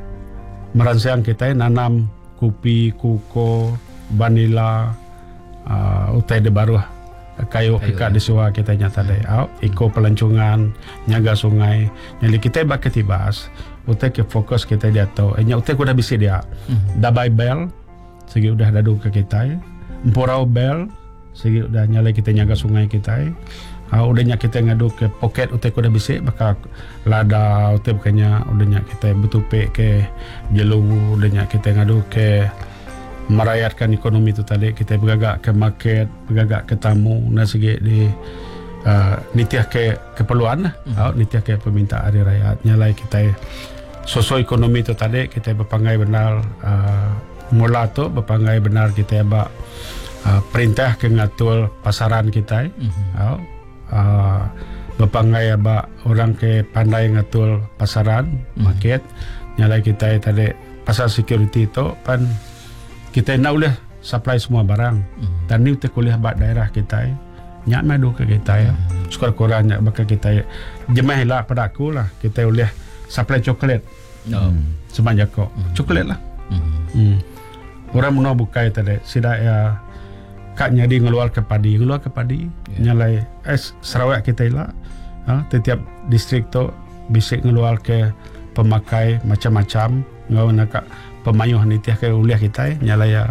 merancang kita nanam kopi, koko, vanila, uh, utai de baru. Kayu kita di suah kita nyata deh, iko pelancongan, nyaga sungai, jadi kita bak Ketibas, utek ke fokus kita dia tahu, enya utek udah bisa dia, mm-hmm. dabai bel, segi udah dadu ke kita, empurau bel, segi udah nyala kita nyaga sungai kita, uh, udahnya kita ngadu ke pocket utek udah bisa, maka lada utek bukannya udahnya kita betupe ke jelu, udahnya kita ngadu ke merakyatkan ekonomi itu tadi kita bergagak ke market, bergagak ke tamu, dan segi di uh, nitiah ke keperluan lah, mm. oh, nitiah ke permintaan dari rakyat. Nyalai kita sosok ekonomi itu tadi kita berpangai benar uh, mula tu berpangai benar kita bak uh, perintah ke ngatur pasaran kita, mm-hmm. oh, uh, berpangai bak orang ke pandai ngatur pasaran, mm-hmm. market. Nyalai kita tadi pasal security itu pan kita nak boleh supply semua barang mm. dan ni kita kuliah buat daerah kita nyak madu ke kita ya mm. sekurang-kurangnya bakal kita jemah lah pada aku lah kita boleh supply coklat no. mm. sebanyak kok mm. coklat lah mm. Mm. orang menua bukai tadi sidak ya kak nyadi ngeluar ke padi ngeluar ke padi yeah. nyalai es Sarawak kita lah ha, setiap distrik tu bisa ngeluar ke pemakai macam-macam ngau nak pemayuh nitiah ke uliah kita nyalaya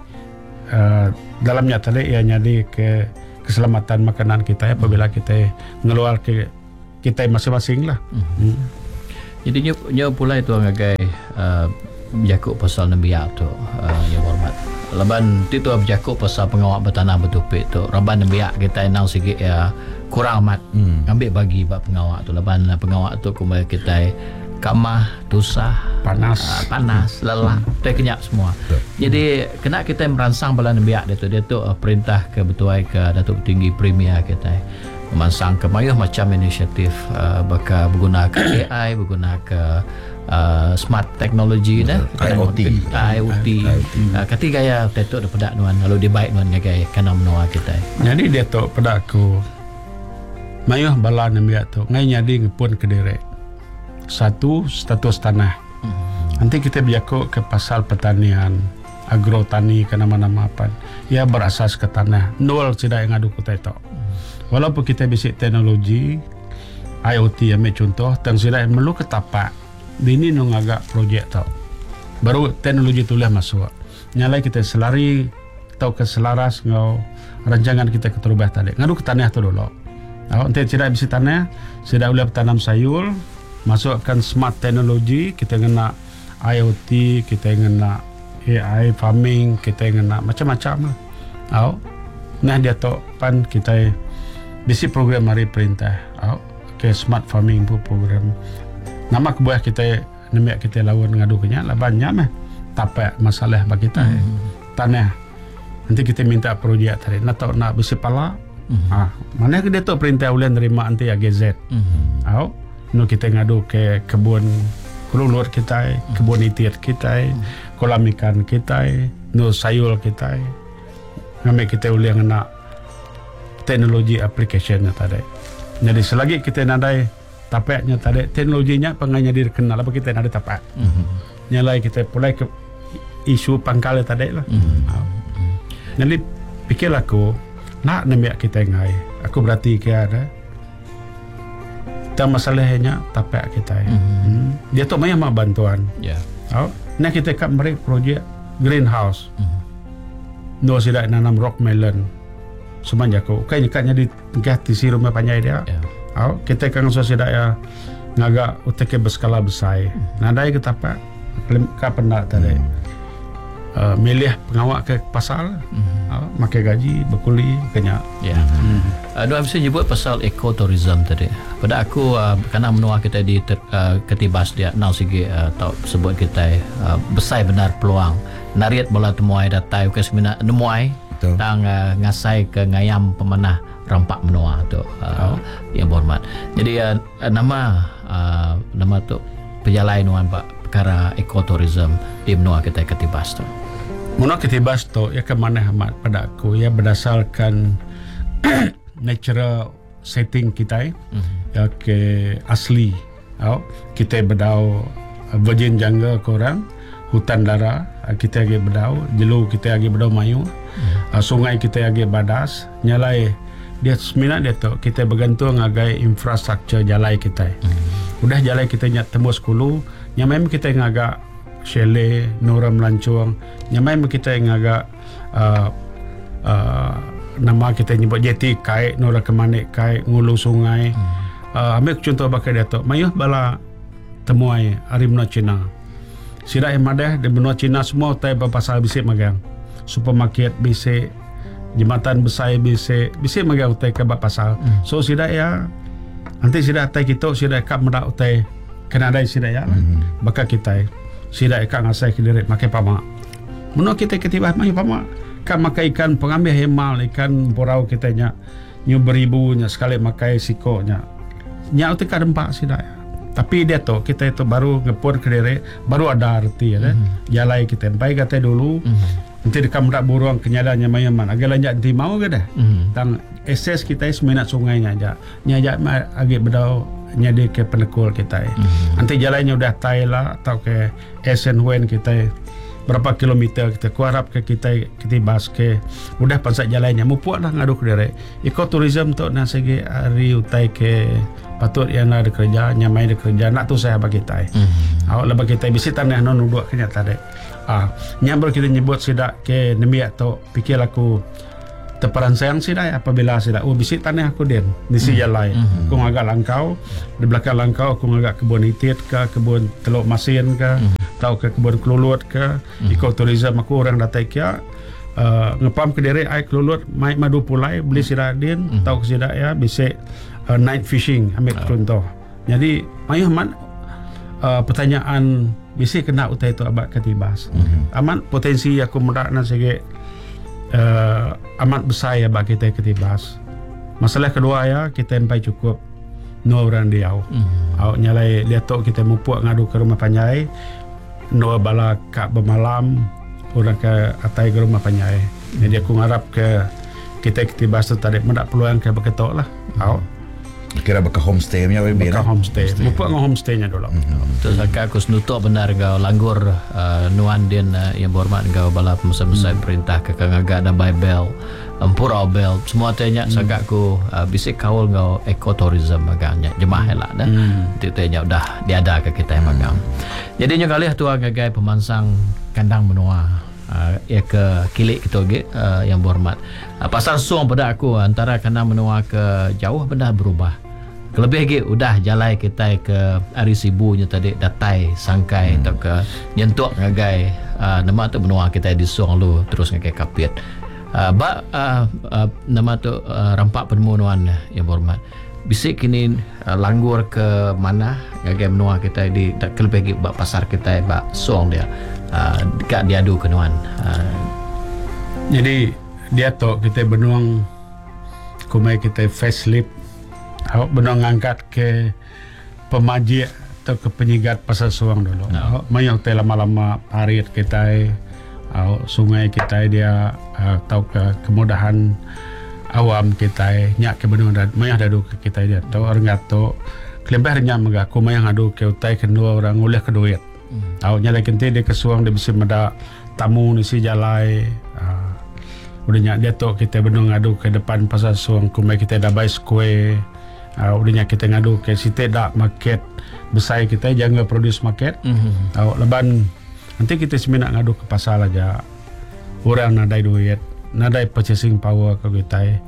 uh, dalamnya tadi ia nyadi ke keselamatan makanan kita apabila kita ngeluar ke kita masing-masing lah. Mm-hmm. Hmm. Jadi nyo nyo pula itu ngagai uh, berjakuk pasal nembiak tu uh, yang hormat. Laban itu berjakuk pasal pengawak bertanah betupik tu. Raban nembiak kita nang sikit ya kurang amat. Hmm. Ambil bagi bab pengawak tu. Laban pengawak tu kembali kita kamah, tusah, panas, uh, panas, lelah, tu kenyap semua. Betul. Jadi kena kita merangsang bala nembiak dia tu. Dia tu uh, perintah ke Betuai ke Datuk Tinggi Premier kita. Merangsang ke mayuh macam inisiatif uh, baka menggunakan A I, menggunakan uh, smart technology dah, IoT, IoT. Uh, kati gaya tetok dah pedak nuan, lalu dia baik nuan gaya kana menua kita. Jadi dia tu pedak aku mayuh bala nembiak tu ngai nyadi ngepun ke direk. Satu, status tanah. Hmm. Nanti kita berjakuk ke pasal pertanian, agrotani ke nama-nama apa. Ia berasas ke tanah. Nol tidak yang adu kita itu. Hmm. Walaupun kita bisik teknologi, IoT ambil contoh, dan tidak perlu ketapak. Ini nung agak projek tau. Baru teknologi itulah masuk. Nyalai kita selari, tahu ke selaras ngau rancangan kita ke terubah tadi. Ngadu ke tanah tu dulu. Nanti tidak bisik tanah, sudah boleh tanam sayur, masukkan smart teknologi, kita kena IoT, kita kena A I farming, kita kena macam-macam lah. Oh, nah dia tu pan kita bisi program hari perintah. Oh, ke smart farming pun program. Nama kebuah kita nemek kita lawan ngadu kenya lah banyak mah. Tapak masalah bagi kita. Mm-hmm. Tanah. Nanti kita minta projek tadi. Nak tahu nak bisi pala. Mm-hmm. Ah, mana ke dia tu perintah ulen terima nanti A G Z. Mm-hmm. Oh. No kita ngadu ke kebun kulur kita, kebun itir kita, kolam ikan kita, no sayur kita. Ngambil kita boleh nak teknologi application tadi. Jadi selagi kita nadai tapaknya tadi, teknologinya penganya dikenal apa kita nadai tapak. Mm-hmm. Nyalai kita pulai ke isu pangkal tadi lah. Mm-hmm. Jadi pikir aku nak nembak kita ngai. Aku berarti ke ada dan masalahnya tapak kita. Mm-hmm. Hmm. Dia tu banyak bantuan. Ya. Yeah. Oh, nah kita kat mereka projek greenhouse. Mm-hmm. No sidak nanam rock melon. Semanja ko. Kay katnya di gah di si rumah panjai dia. Yeah. Oh, kita kan so sidak ya ngaga uteke berskala besar. Mm-hmm. Nadai ke tapak ka pendak tadi. Mm-hmm. Uh, milih pengawak ke pasal, mm-hmm. uh, makai gaji, berkuli, kenya. Ya. Yeah. Mm-hmm. Uh, Dua bisa nyebut pasal ekotourism tadi. Pada aku, uh, kerana menua kita di ter, uh, ketibas dia, nau segi uh, tau sebut kita uh, besar benar peluang. Nariat bola temuai datai, ukas mina nemuai, tang uh, ngasai ke ngayam pemanah rampak menua tu uh, oh. yang berhormat. Jadi uh, nama uh, nama tu pejalai nuan pak perkara ekotourism di menua kita ketibas tu. Menua ketibas tu ya ke mana amat pada aku ya berdasarkan natural setting kita mm-hmm. ya ke asli oh, kita berdau virgin jungle korang hutan dara kita lagi berdau jelu kita lagi berdau mayu mm-hmm. uh, sungai kita lagi badas nyalai dia seminat dia tu kita bergantung agai infrastruktur jalai kita mm-hmm. udah jalai kita nyak tembus kulu nyamai kita ngagak chalet nora melancong nyamai kita ngagak uh, uh, nama kita nyebut jeti kai nora kemanik kai ngulu sungai hmm. uh, ambil contoh pakai dia tu mayuh bala temuai hari benua Cina sidak yang madah di benua Cina semua tai pasal bisik magang supermarket bisik jembatan besar bisik bisik magang utai ke pasal hmm. so sidak ya nanti sidak tai kita sidak kap medak utai kena ada sidak ya hmm. baka kita sidak ikan ngasai ke diri makai pamak menua kita ketibah mayuh pamak kan makai ikan pengambil hemal ikan porau kita nya nyu beribu nya sekali makai siko nya nya uti ka dempak sidak ya. Tapi dia tu kita itu baru ngepur ke diri baru ada arti ya mm-hmm. jalai kita empai kata dulu mm-hmm. nanti dekam dak burung kenyadanya mayaman agak lanjut nanti mau ke dah mm-hmm. tang akses kita seminat sungainya aja nya aja agak bedau nyadi ke penekul kita mm-hmm. nanti jalannya udah tai lah atau ke esen wen kita berapa kilometer kita kuarap ke kita kita bas ke udah pasal jalannya mupuak lah ngadu ke dere ekoturism tu na segi hari utai ke patut yang ada kerja nyamai ada kerja nak tu saya bagi kita mm-hmm. awak lah bagi kita bisi tanah non uduk kenya tadi ah nyambur kita nyebut sidak ke nemi atau pikir aku teparan sayang sidai apabila sidak oh bisi tanah aku den di si jalai mm-hmm. aku ngagak langkau di belakang langkau aku ngagak kebun itit ke kebun teluk masin ke mm-hmm. tau ke kebun kelulut ke mm-hmm. ekoturism aku orang datai kia uh, ngepam ke dere ai kelulut mai madu pulai beli sidak den mm-hmm. tau ke sidak ya bisi uh, night fishing ambil oh. contoh jadi ayuh man uh, pertanyaan bisi kena utai tu abad ketibas mm-hmm. aman potensi aku mudah na segi Uh, amat besar ya bagi kita ketibas. Masalah kedua ya kita sampai cukup no orang dia. Mm. Awak nyalai dia tok kita mupuak ngadu ke rumah panjai. No bala kak bermalam orang ke atai ke rumah panjai. Mm. Jadi aku ngarap ke kita ketibas tu tadi mendak peluang ke beketok lah. Awak kira baka homestay nya we baka homestay. Mupuak ngau homestay nya dulu. Mm-hmm. Terus akak aku senutuk benar gau langgur uh, nuan din uh, yang berhormat gau bala pemesan-pemesan mm. perintah ke kangaga dan Bible Empura Bel semua tanya mm. sagak aku uh, bisik kawal gau ekoturism agaknya jemaah lah dah. Mm. Itu tanya udah diada ke kita yang magang. Mm. Jadi nya kali tu agagai pemansang kandang benua uh, ya ke kilik kita uh, yang berhormat. Uh, pasal suang pada aku antara kandang benua ke jauh benda berubah. Lebih lagi udah jalai kita ke hari sibunya tadi datai sangkai hmm. atau ke nyentuk ngagai uh, nama tu benua kita di suang lu terus ngagai kapit uh, ba uh, uh, nama tu uh, rampak penemuan yang berhormat bisik kini uh, langgur ke mana ngagai benua kita di lebih lagi ba pasar kita ba suang dia uh, dekat diadu kenuan uh, jadi dia tu kita benuang kumai kita facelift awak benar ngangkat ke pemaji atau ke penyigat pasar suang dulu. No. Awak mayang te lama-lama parit kita, awak sungai kita dia uh, tahu ke kemudahan awam kita nyak ke benar mayang dadu ke kita dia tahu orang gato kelembah nya mengaku mayang adu ke utai kedua orang oleh ke duit. Mm. Awak nyala kente dia ke suang dia bisa meda tamu ni si jalai uh, udah nyak dia tu kita benar ngadu ke depan pasar suang kumai kita dah buy square. Uh, udahnya kita ngadu ke situ dak market besar kita jangan produce market. Mm-hmm. Uh, leban nanti kita sebenarnya ngadu ke pasar aja. Orang nadai duit, nadai purchasing power ke kita.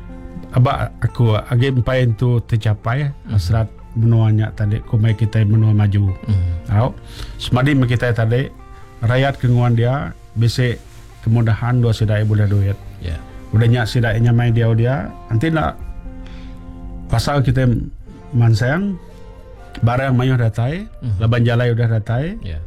Aba aku agi empai itu tercapai mm-hmm. hasrat menuanya tadi kumai kita menua maju. Mm-hmm. Tahu? Semadi kita tadi rakyat kenguan dia bisa kemudahan dua sidai boleh duit. Yeah. Udahnya sidainya main dia dia nanti nak pasal kita mansang barang mayuh datai mm-hmm. laban jalai udah datai yeah.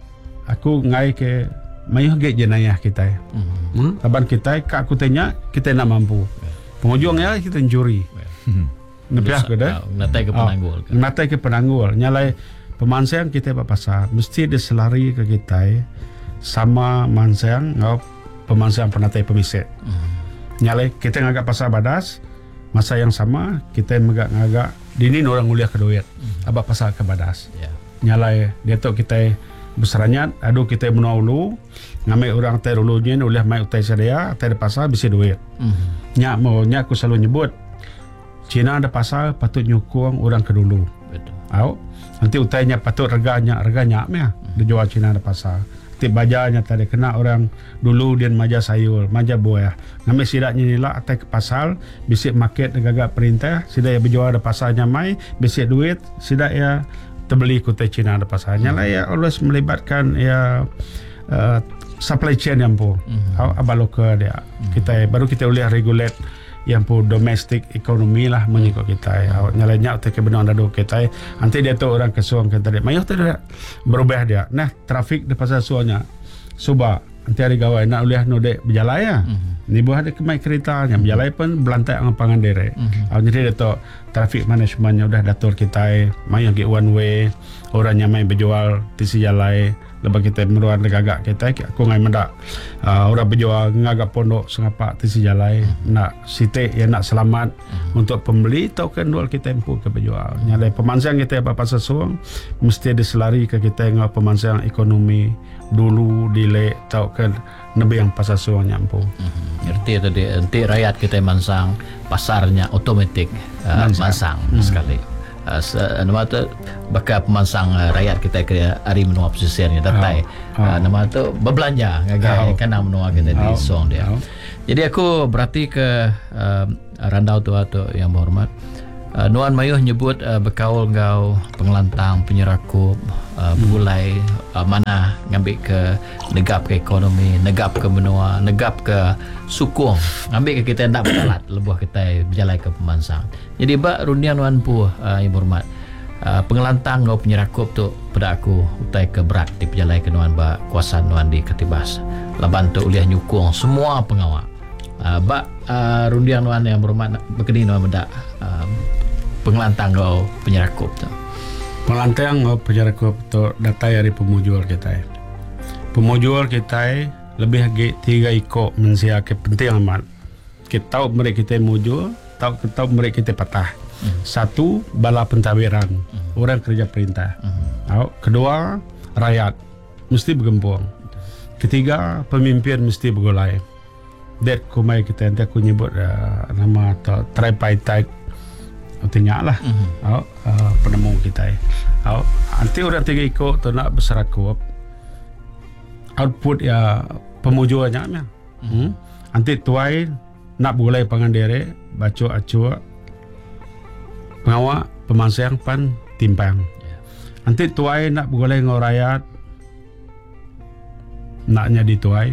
aku ngai ke mayuh ge jenayah kita mm-hmm. hmm? laban kita kak aku tanya kita nak mampu yeah. penghujungnya kita juri yeah. nepiah ke dah natai ke penanggul oh, natai ke penanggul nyalai pemansang kita ba pasar mesti diselari ke kita sama mansang ngau pemansang penatai pemisik mm-hmm. nyalai kita ngagak pasar badas masa yang sama kita megak-ngagak dini orang kuliah ke duit mm. abak pasal ke badas yeah. nyalai dia tu kita besarnya aduh kita menaulu ngamai orang teh dulunya oleh mai utai sedia teh pasal bisa duit mm. nyak mau nyak aku selalu nyebut Cina ada pasal patut nyukung orang ke dulu betul au nanti utainya patut reganya reganya meh mm. dijual Cina ada pasal bajanya tadi kena orang dulu dia maja sayur maja buah ngambil sidaknya nila atai ke pasal bisik market gagak perintah sidak ya berjual ada pasarnya mai bisik duit sidak ya terbeli kutai Cina ada pasarnya lah ya always melibatkan ya uh, supply chain yang pun mm-hmm. abalo ke dia mm-hmm. kita baru kita boleh regulate yang pun domestic ekonomi lah mengikut kita ya nyalanya utai ke benar dadu kita nanti dia tu orang kesuang kita dia mayuh tu dia berubah dia nah trafik di pasar suanya suba nanti hari gawai nak uliah no dek berjalan ya mm-hmm. Ni buah ada kemai kereta yang berjalan pun belantai ang pangan derek. Mm-hmm. Jadi dato traffic managementnya udah datur kita mai yang one way, orang yang main berjual di si jalan lepas kita meruan legagak kita aku ngai mendak uh, orang berjual ngagak pondok sengapak di si jalan mm-hmm. nak sitik ya nak selamat mm-hmm. untuk pembeli tau kan dual kita empu ke berjual. Nyalai pemansang kita apa sesuang mesti diselari ke kita ngau pemansang ekonomi dulu dilek tau kan nabi yang pasar suang nyampu. Mm-hmm. Ngerti tadi nanti rakyat kita mansang pasarnya otomatik uh, mansang, mansang mm-hmm. sekali. Uh, nama tu bakal pemansang uh, rakyat kita ke hari menua pesisirnya datai. Oh. Oh. Uh, nama tu berbelanja ngagai oh. kena menua kita di oh. song dia. Oh. Jadi aku berarti ke uh, randau tu atau yang berhormat. Uh, Nuan Mayuh nyebut uh, berkaul ngau pengelantang penyerakup uh, bulai uh, mana ngambil ke negap ke ekonomi, negap ke benua, negap ke sukung, ngambil ke kita nak bertalat lebuh kita berjalan ke pemansang. Jadi bak rundian Nuan Pu uh, yang berhormat uh, pengelantang ngau penyerakup tu pada aku utai ke berat di perjalanan ke Nuan bak kuasa Nuan di Ketibas laban tu uliah nyukung semua pengawal uh, bak uh, rundian Nuan yang berhormat berkini Nuan mendak uh, pengelantang kau penyerakup tu. Pengelantang kau penyerakup tu data dari pemujul kita. Pemujul kita lebih lagi tiga ikut mensia ke penting amat. Kita tahu mereka kita mujul, tahu kita tahu mereka kita patah. Hmm. Satu bala pentadbiran, hmm. orang kerja perintah. Hmm. Kedua rakyat mesti bergembung. Ketiga pemimpin mesti bergolai. Dat kumai kita nanti aku nyebut uh, nama atau tripartite artinya lah mm-hmm. oh, uh, penemu kita oh, nanti orang tiga ikut tu nak berserakup output ya pemujuannya mm-hmm. hmm? Nanti tuai nak boleh pangan dere baca acua pengawak pemansang pan timpang yeah. Nanti tuai nak boleh ngau rakyat naknya di tuai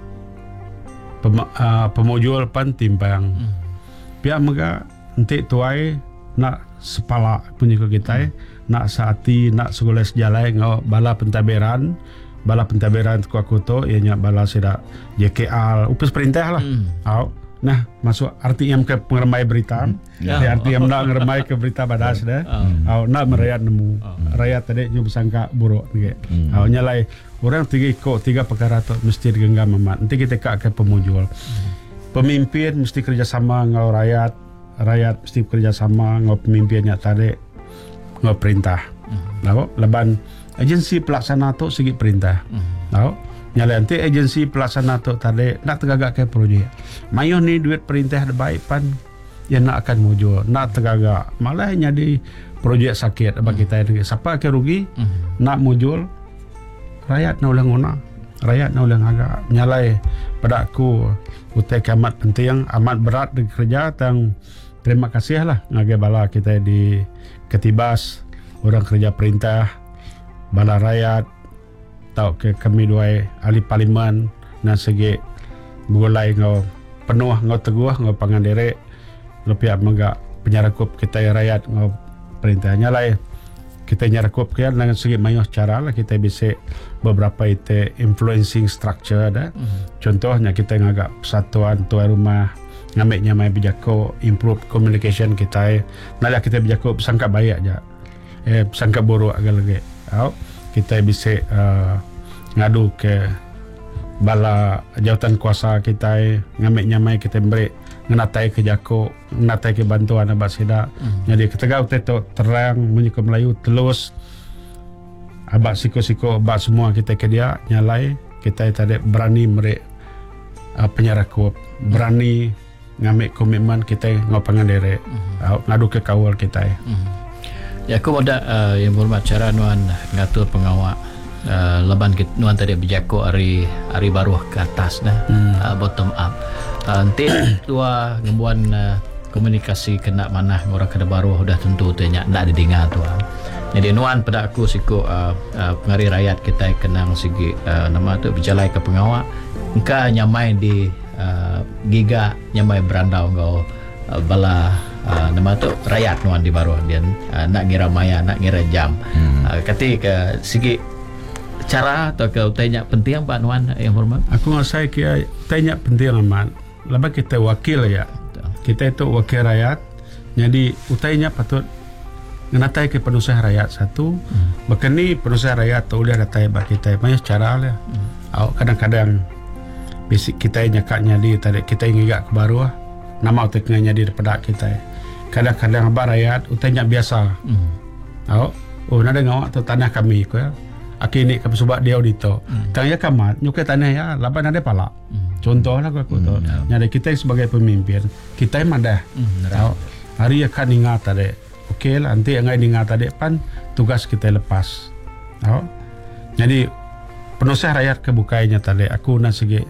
Pem, uh, pemujul pan timpang mm-hmm. Pihak mega nanti tuai nak sepala punya ke kita hmm. nak saati nak sekolah sejalai ngau bala pentadbiran bala pentadbiran ku aku tu ianya bala sida J K L upis perintah lah hmm. Au nah masuk R T M ke pengeremai berita hmm. yeah. R T M nak ngeremai ke berita badas dah hmm. Au nak merayat nemu hmm. rakyat tadi nyu bersangka buruk ni hmm. Au nyalai orang tiga ikut tiga perkara tu mesti digenggam amat nanti kita kak ke pemujul hmm. Pemimpin mesti kerjasama ngau rakyat rakyat mesti bekerjasama ngau pemimpinnya tadi ngau perintah. Tahu mm-hmm. Leban agensi pelaksana tu segi perintah. Mm-hmm. Tahu nyala nanti agensi pelaksana tu tadi nak tegagak ke projek. Mayuh ni duit perintah ada baik pan yang nak akan mujur nak tegagak malah jadi projek sakit bagi kita mm-hmm. Siapa ke rugi mm-hmm. nak mujur rakyat nak ulang guna rakyat nak ulang agak nyalai pada aku utai amat penting amat berat di kerja tang. Terima kasih lah ngagai bala kita di Ketibas orang kerja perintah bala rakyat tau ke kami dua ahli parlimen dan segi mulai ngau penuh ngau teguh ngau pangan derek lebih mega penyerakup kita rakyat ngau perintahnya lah kita nyerakup kan dengan segi banyak cara lah kita bisa beberapa itu influencing structure ada mm-hmm. Contohnya kita ngagak persatuan tuan rumah ngambil mai bijako improve communication kita nala kita bijako sangka baik aja eh sangka buruk agak lagi oh, kita bisa uh, ngadu ke bala jawatan kuasa kita ngambil mai kita beri ngenatai ke jako ngenatai ke bantuan abad sida mm. Jadi kita gau teto terang menyuka Melayu telus abad siko-siko abad semua kita ke dia nyalai kita tadi berani beri uh, penyerakup berani ngambil komitmen kita ngopangan dere mm-hmm. ngadu ke kawal kita mm-hmm. Ya aku ada uh, yang berhormat cara Nuan ngatur pengawal uh, leban kita, Nuan tadi berjako hari hari baru ke atas dah mm. uh, bottom up uh, nanti tua ngembuan uh, komunikasi kena mana orang kena baru sudah tentu tanya nak didengar tua jadi Nuan pada aku siku uh, uh, pengari rakyat kita kenang segi uh, nama tu berjalan ke pengawal engkau nyamai di Uh, giga nyamai berandau kau uh, bala uh, nama tu rakyat Nuan di baru dia uh, nak ngira maya nak ngira jam hmm. uh, kati ke segi cara atau ke tanya penting Pak Nuan yang hormat aku ngasai ke tanya penting amat lepas kita wakil ya. Kita itu wakil rakyat. Jadi utainya patut ngenatai ke penusa rakyat satu. Hmm. Bahkan ni penusa rakyat tu boleh datai bak kita. Banyak cara lah. Hmm. Kadang-kadang bisik kita nyakaknya di tadi kita ingin ke baru lah. Nama utai kenganya di daripada kita. Kadang-kadang abang rakyat utainya biasa. Hmm. Oh, oh nada ngawak tu tanah kami ko ya. Aki ni kami sebab dia audito. Hmm. Tanya kamat nyukai tanah ya, laban ada pala. Hmm. Contohlah aku tu. Hmm. Nyada kita sebagai pemimpin, kita madah. Hmm. Oh, hari akan ingat tadi. Okey lah, nanti yang ingat tadi pan tugas kita lepas. Oh. Jadi penusa rakyat kebukainya tadi. Aku nak segi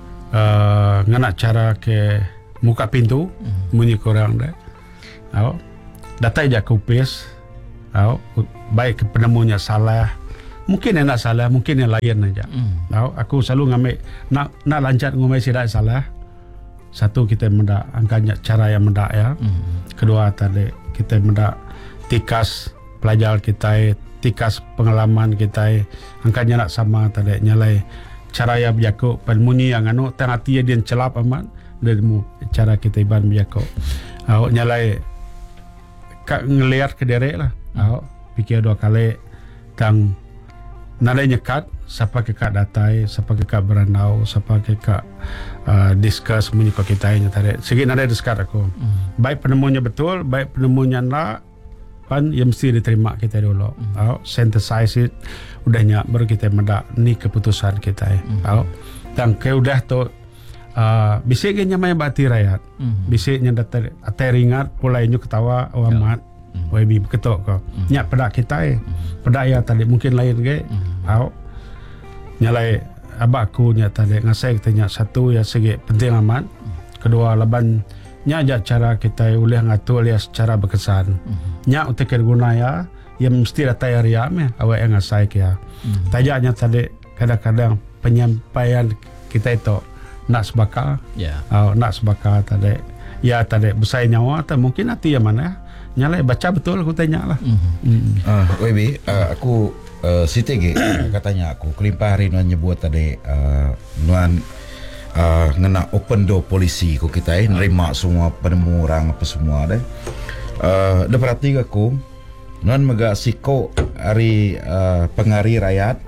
uh, nganak cara ke muka pintu, hmm. munyi korang dah. Oh. Datai jak kupis. Oh. Baik ke penemunya salah. Mungkin yang nak salah, mungkin yang lain aja. Mm. Tahu, aku selalu ngambil nak nak lancar ngomel tidak salah. Satu kita mendak angkanya cara yang mendak ya. Mm. Kedua tadi kita mendak tikas pelajar kita, tikas pengalaman kita, angkanya nak sama tadi nyalai cara yang berjaku penmunyi yang anu tengah dia dia celap amat dari cara kita iban berjaku. Tahu nyalai kak ngelihat ke derek lah. Tahu fikir dua kali tang nada nyekat siapa ke kak datai, siapa ke kak berandau, siapa ke kak uh, discuss menyuka kita nya tadi. Segi nada discuss aku. Mm. Baik penemunya betul, baik penemunya nak pan yang mesti diterima kita dulu. Mm. Oh, synthesize it udahnya baru kita mendak ni keputusan kita. Mm. Oh. Dan ke udah tu uh, bisiknya nyamai bati rakyat. Mm. Bisiknya datar ateringat pulainya ketawa amat. Mm. W B ketok kau. Mm. Nyak pedak kita eh. Mm. Pedak ya tadi mungkin lain ke. Mm. Au. Nyalai abak aku nya tadi ngasai kita nyak satu ya segi penting amat. Mm. Kedua laban nya aja cara kita boleh ngatur dia secara berkesan. Mm. Nyak utek guna ya yang mesti datai area me awak yang ngasai ke ya. Mm. Tajaknya tadi kadang-kadang penyampaian kita itu nak sebaka. Ya. Yeah. Au nak sebaka tadi. Ya tadi besar nyawa atau mungkin hati yang mana nyalai baca betul aku tanya lah. Mm-hmm. Ah, W B, uh, aku uh, C T G katanya aku kelimpah hari nuan nyebut tadi uh, nuan uh, ngena open door polisi ku kita eh nerima semua penemu orang apa semua deh. Uh, dah perhati aku nuan mega siko hari uh, pengari rakyat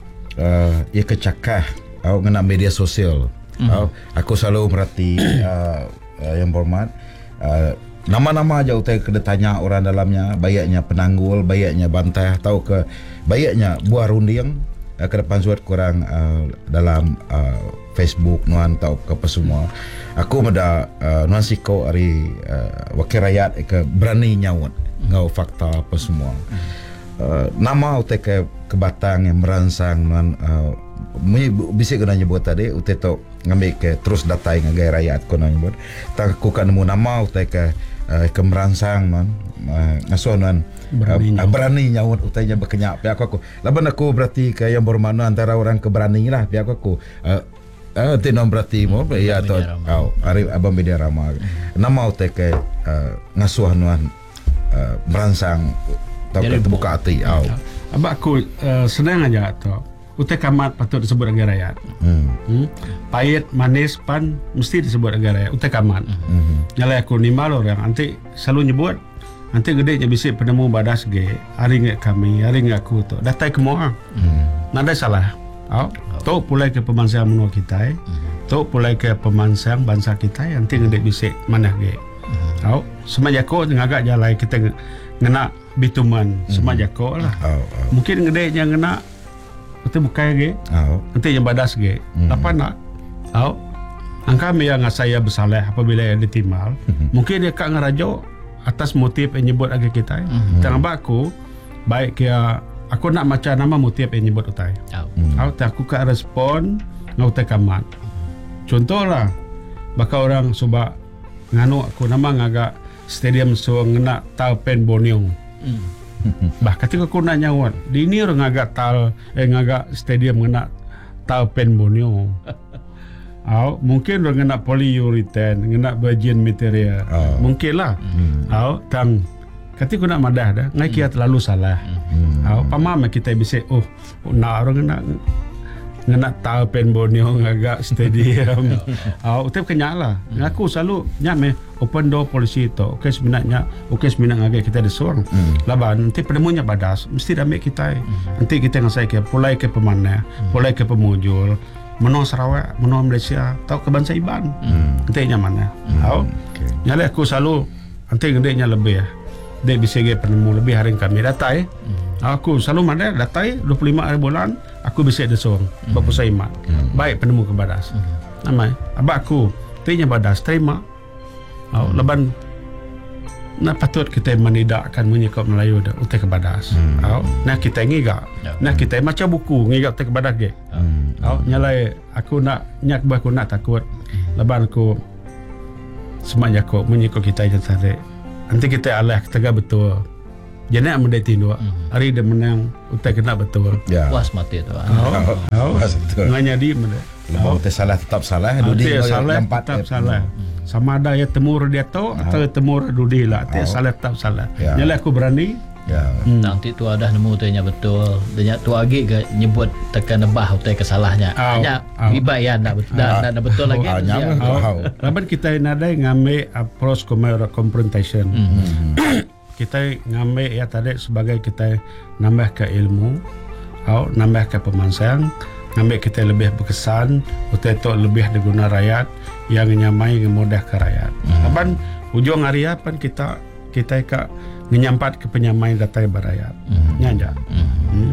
uh, ia kecakah au ngena media sosial. Mm-hmm. Au, aku selalu merhati uh, uh, yang berhormat uh, nama-nama aja utai kena tanya orang dalamnya, bayaknya penanggul, bayaknya bantah, tahu ke bayaknya buah runding uh, ke depan suat kurang uh, dalam uh, Facebook nuan tahu ke apa semua. Aku meda uh, nuan siko hari uh, wakil rakyat ke berani nyawat ngau fakta apa semua. Uh, nama utai ke kebatang yang merangsang nuan uh, bisa kena nyebut tadi utai tu ngambil ke terus datai ngagai rakyat kena nyebut. Tak aku kan nemu nama utai ke Uh, kemerangsang non uh, ngasuh non berani, uh, berani nyawut utainya berkenyak pihak aku laban aku berarti ke yang bermakna antara orang keberani lah pihak aku uh, uh, tinon berarti mo ya atau kau hari abang media ramah nama utai ke uh, ngasuh non uh, merangsang tahu terbuka hati au abang aku uh, senang aja tu utai kamat patut disebut negara rakyat. Hmm. Hmm? Pahit, manis, pan mesti disebut negara rakyat. Utai kamat. Hmm. Nyalai aku ni malu orang. Nanti selalu nyebut. Nanti gede je bisik penemu badas ge. Hari ngek kami, hari ngek aku tu. Datai ke moa. Hmm. Nada salah. Oh. Oh. Tu pulai ke pemansang menua kita. Eh. Hmm. Tu pulai ke pemansang bangsa kita. Nanti gede bisik mana ge. Hmm. Oh. Semajako ngagak jalai kita ngena bituman. Hmm. Semajako lah. Oh. Oh. Mungkin gede yang ngena itu bukai ge, oh. Nanti yang badas ge, hmm. apa nak? Oh, angka yang saya bersalah apabila yang ditimbal, hmm. mungkin dia kak ngerajo atas motif yang nyebut lagi kita. Hmm. Tengah aku, baik kia aku nak macam nama motif yang nyebut utai. Oh, hmm. oh tak aku kak respon ngau utai kamat. Contohlah, bakal orang coba nganu aku nama ngagak stadium so ngena tau pen boniong. Hmm. Bah ketika aku nak nyawat di ini orang agak tal eh agak stadium kena tal pen bonio. Au mungkin orang kena polyurethane, kena bagian material. Oh. Mungkinlah. Hmm. Au tang ketika nak madah dah ngai kia terlalu salah. Hmm. Au pamam kita bisa oh nak orang kena nak tahu pen Borneo ngagak stadium. Ah, utip kenyak lah. Aku selalu nyak me open door policy tu. Okey sebenarnya, okey sebenarnya ngagak kita ada seorang. Laban nanti penemunya badas mesti ambil kita. Nanti kita ngasai ke pulai ke pemanah, pulai ke pemujul, menua Sarawak, menua Malaysia, tahu ke bangsa Iban. Nanti nyamannya. Tahu. Nyale aku selalu nanti ngedeknya lebih ya. Dek bisa ge penemu lebih hari kami datai. Aku selalu mana datai dua puluh lima hari bulan aku bisa ada seorang bapa saya mak. Baik penemu ke badas. Namai abak aku tanya badas terima. Oh, leban nak patut kita menidakkan menyikap Melayu dah utai ke badas. Oh, nak kita ngigak. Nak kita macam buku ngigak utai ke badas ge. Oh, nyalai aku nak nyak bah aku nak takut. Leban aku semak aku menyikap kita je tadi. Nanti kita alah kita betul. Jangan nak mendai tindu. Hari dia menang utai kena betul. Ya. Puas mati tu. Oh, oh. Nganya di mana? Kalau oh. salah tetap salah, dudi salah tetap salah. Sama ada ya temur dia tu atau temur dudi lah. Dia salah tetap salah. Nyala aku berani. Ya. Hmm. Nanti tu ada nemu tu nya betul. Dia tu lagi ke nyebut tekan nebah utai kesalahnya. Hanya ibai ya nak betul nak nak betul lagi. Laban kita nadai ngambil approach confrontation. Kita ngambil ya tadi sebagai kita nambah ke ilmu, atau nambah ke pemansang, ngambil kita lebih berkesan, utai tu lebih diguna rakyat yang nyamai mudah ke rakyat. Laban ujung hari apa kita kita ke menyampat ke penyamai data berayat. Mm-hmm. Nyanja. Mm-hmm. Hmm.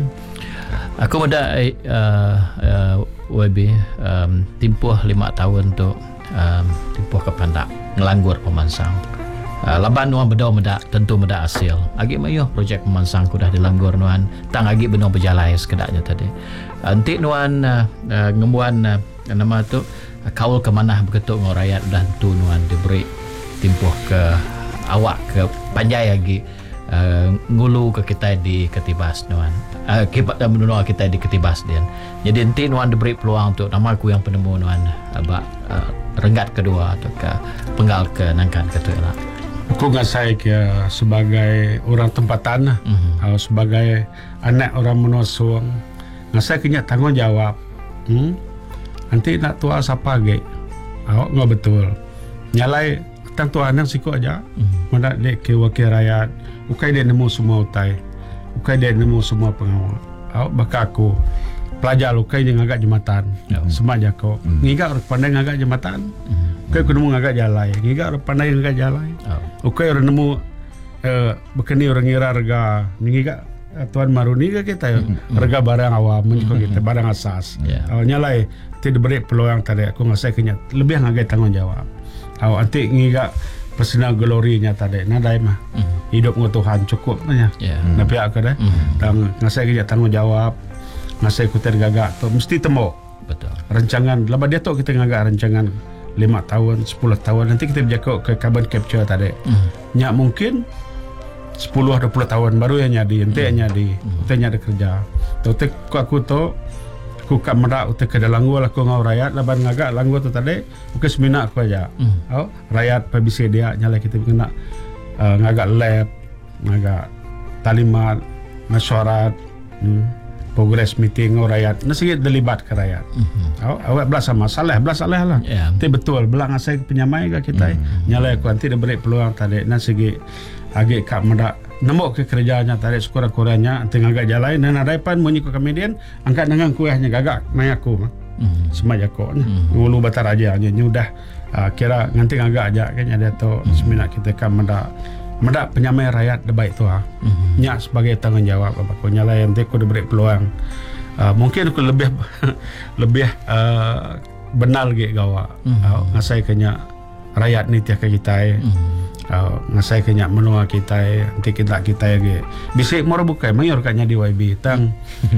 Aku muda uh, uh, W B um, timpuh lima tahun tu um, timpuh ke Pandak ngelanggur pemansang. Uh, laban nuan bedau medak tentu medak hasil. Agi mayo projek pemansang ku dah dilanggur nuan tang agi benong berjalai sekedaknya tadi. Anti nuan uh, uh, ngemuan uh, nama tu uh, kaul ke manah beketuk ngau rakyat dah tentu nuan diberi timpuh ke awak ke panjai lagi uh, ngulu ke kita di Ketibas nuan uh, kibat uh, menua kita di Ketibas dia. Jadi nanti nuan diberi peluang untuk nama aku yang penemu nuan abak uh, renggat kedua atau ke penggal ke nangkan ke tuela. Aku ngasai ke sebagai orang tempatan mm-hmm. uh, sebagai anak orang menua suang ngasai kena tanggungjawab. Hmm? Nanti nak tua siapa ge? Awak ngau betul. Nyalai tang tuan yang siku aja, mm-hmm. mana dek ke wakil rakyat, ukai dia nemu semua utai, ukai dia nemu semua pengawal. Awak baka aku pelajar ukai dia ngagak jembatan, mm-hmm. semak jako, mm-hmm. ngigak orang pandai ngagak jembatan, mm-hmm. ukai aku nemu ngagak jalai, ngigak orang pandai ngagak jalai, oh. ukai orang nemu uh, bekeni orang ngira harga, ngigak uh, tuan maruni ke kita, mm-hmm. harga barang awam, mm-hmm. kita barang asas, yeah. awalnya lai tidak beri peluang tadi, aku ngasai kenyat lebih ngagak tanggung jawab. Awak nanti ngigak personal glorinya tadi nadai mah mm. hidup dengan Tuhan cukup nanya yeah. mm. nabi aku dah mm. dan ngasai kerja tanggung jawab ngasai kita gagak tu mesti temu betul rancangan lepas dia tu kita ngagak rancangan lima tahun sepuluh tahun nanti kita berjakuk ke carbon capture tadi mm. nyak mungkin sepuluh dua puluh tahun baru yang nyadi nanti yang nyadi kita mm. nyadi kerja tu aku aku tu aku kat merak utak ke dalam gua aku ngau rakyat laban ngagak langgu tu tadi bukan semina aku aja mm. oh, rakyat pabisi dia nyala kita kena uh, ngagak lab ngagak talimat mesyuarat hmm, progress meeting ngau rakyat nasi terlibat ke rakyat mm-hmm. oh, awak belas sama salah belas salah lah yeah. Tapi betul belang asai penyamai ke kita mm. nyala aku nanti dia beri peluang tadi nasi agak kat merak nembok ke kerjanya tarik sekurang-kurangnya nanti ngagak jalan dan ada pan menyikut komedian angkat dengan kuahnya gagak main aku mm-hmm. semak jako mm-hmm. ngulu batar aja hanya nyudah uh, kira nanti ngagak aja kayaknya dia tu mm-hmm. seminat kita kan mendak mendak penyamai rakyat debaik tu ah mm-hmm. nyak sebagai tanggungjawab aku nyala yang nanti aku diberi peluang uh, mungkin aku lebih lebih uh, benar lagi gawa mm-hmm. uh, ngasai kenya rakyat ni tiak kita mm-hmm. Uh, ngasai kenyak menua kita nanti kita kita lagi bisa mora bukai mayor katnya di Y B tang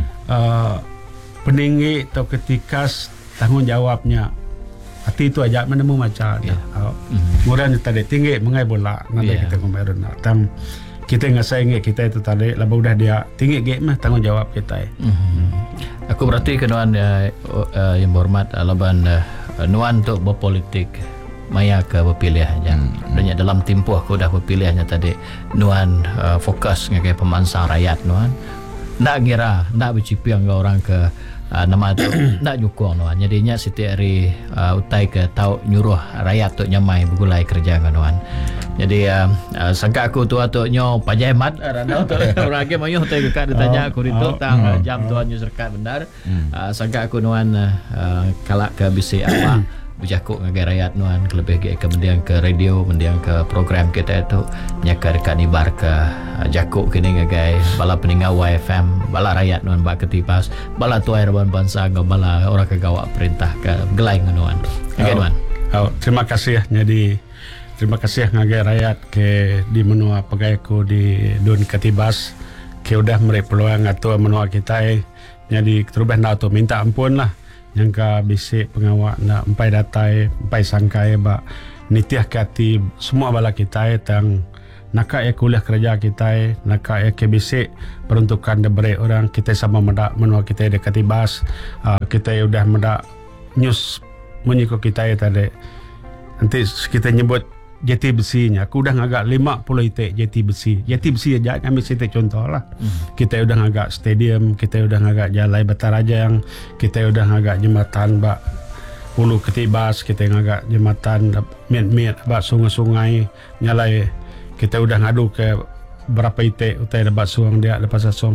uh, peninggi atau ketika tanggungjawabnya hati itu aja menemu macam yeah. uh, mm-hmm. murah tadi tinggi mengai bola nanti yeah. kita kemarin tang kita ngasai nge kita itu tadi laba udah dia tinggi ge mah tanggungjawab kita mm-hmm. aku berarti kenuan uh, uh, yang berhormat uh, laban uh, nuan untuk berpolitik maya ke berpilih aja. Hmm. Dan dalam tempoh aku dah berpilihnya tadi nuan uh, fokus ngagai pemansang rakyat nuan. Nak ngira nak bercipi ang orang ke uh, nama tu nak nyukong nuan. Jadinya setiap hari uh, utai ke tau nyuruh rakyat tu nyamai bergulai kerja kan nuan. Jadi uh, uh, sangka aku tu tu nyo pajai mat randau tu orang lagi mayu utai ke kad ditanya aku itu tang uh, jam tuan nyu serkat benar. Uh, sangka aku nuan uh, kalak ke bisi apa berjakuk dengan rakyat nuan kelebih ke kemudian ke radio kemudian ke program kita itu nyaka dekat nibar ke uh, jakuk kini ngagai bala peningau Y F M bala rakyat nuan bak ketibas bala tuai raban bangsa ngau bala orang kegawak perintah ke gelai nuan ngagai nuan. Oh, terima kasih jadi terima kasih ngagai rakyat ke di menua pegaiku di Dun Ketibas ke udah memberi peluang atau menua kita jadi terubah nak tu minta ampun lah yang ka bisik pengawak nak empai datai empai sangkai ba nitiah kati semua bala kita tang nak ya kuliah kerja kita nak ya ke bisik peruntukan diberi orang kita sama mendak menua kita dekat Ketibas uh, kita udah mendak news menyiko kita tadi nanti kita nyebut jeti besinya aku udah ngagak lima puluh itik jeti besi jeti besi aja kami situ contoh lah mm. kita udah ngagak stadium kita udah ngagak Jalai Batarajang kita udah ngagak jembatan bak Hulu Ketibas kita ngagak jembatan miat-miat bak sungai-sungai nyalai kita udah ngadu ke berapa itik utai debat suang dia lepas suang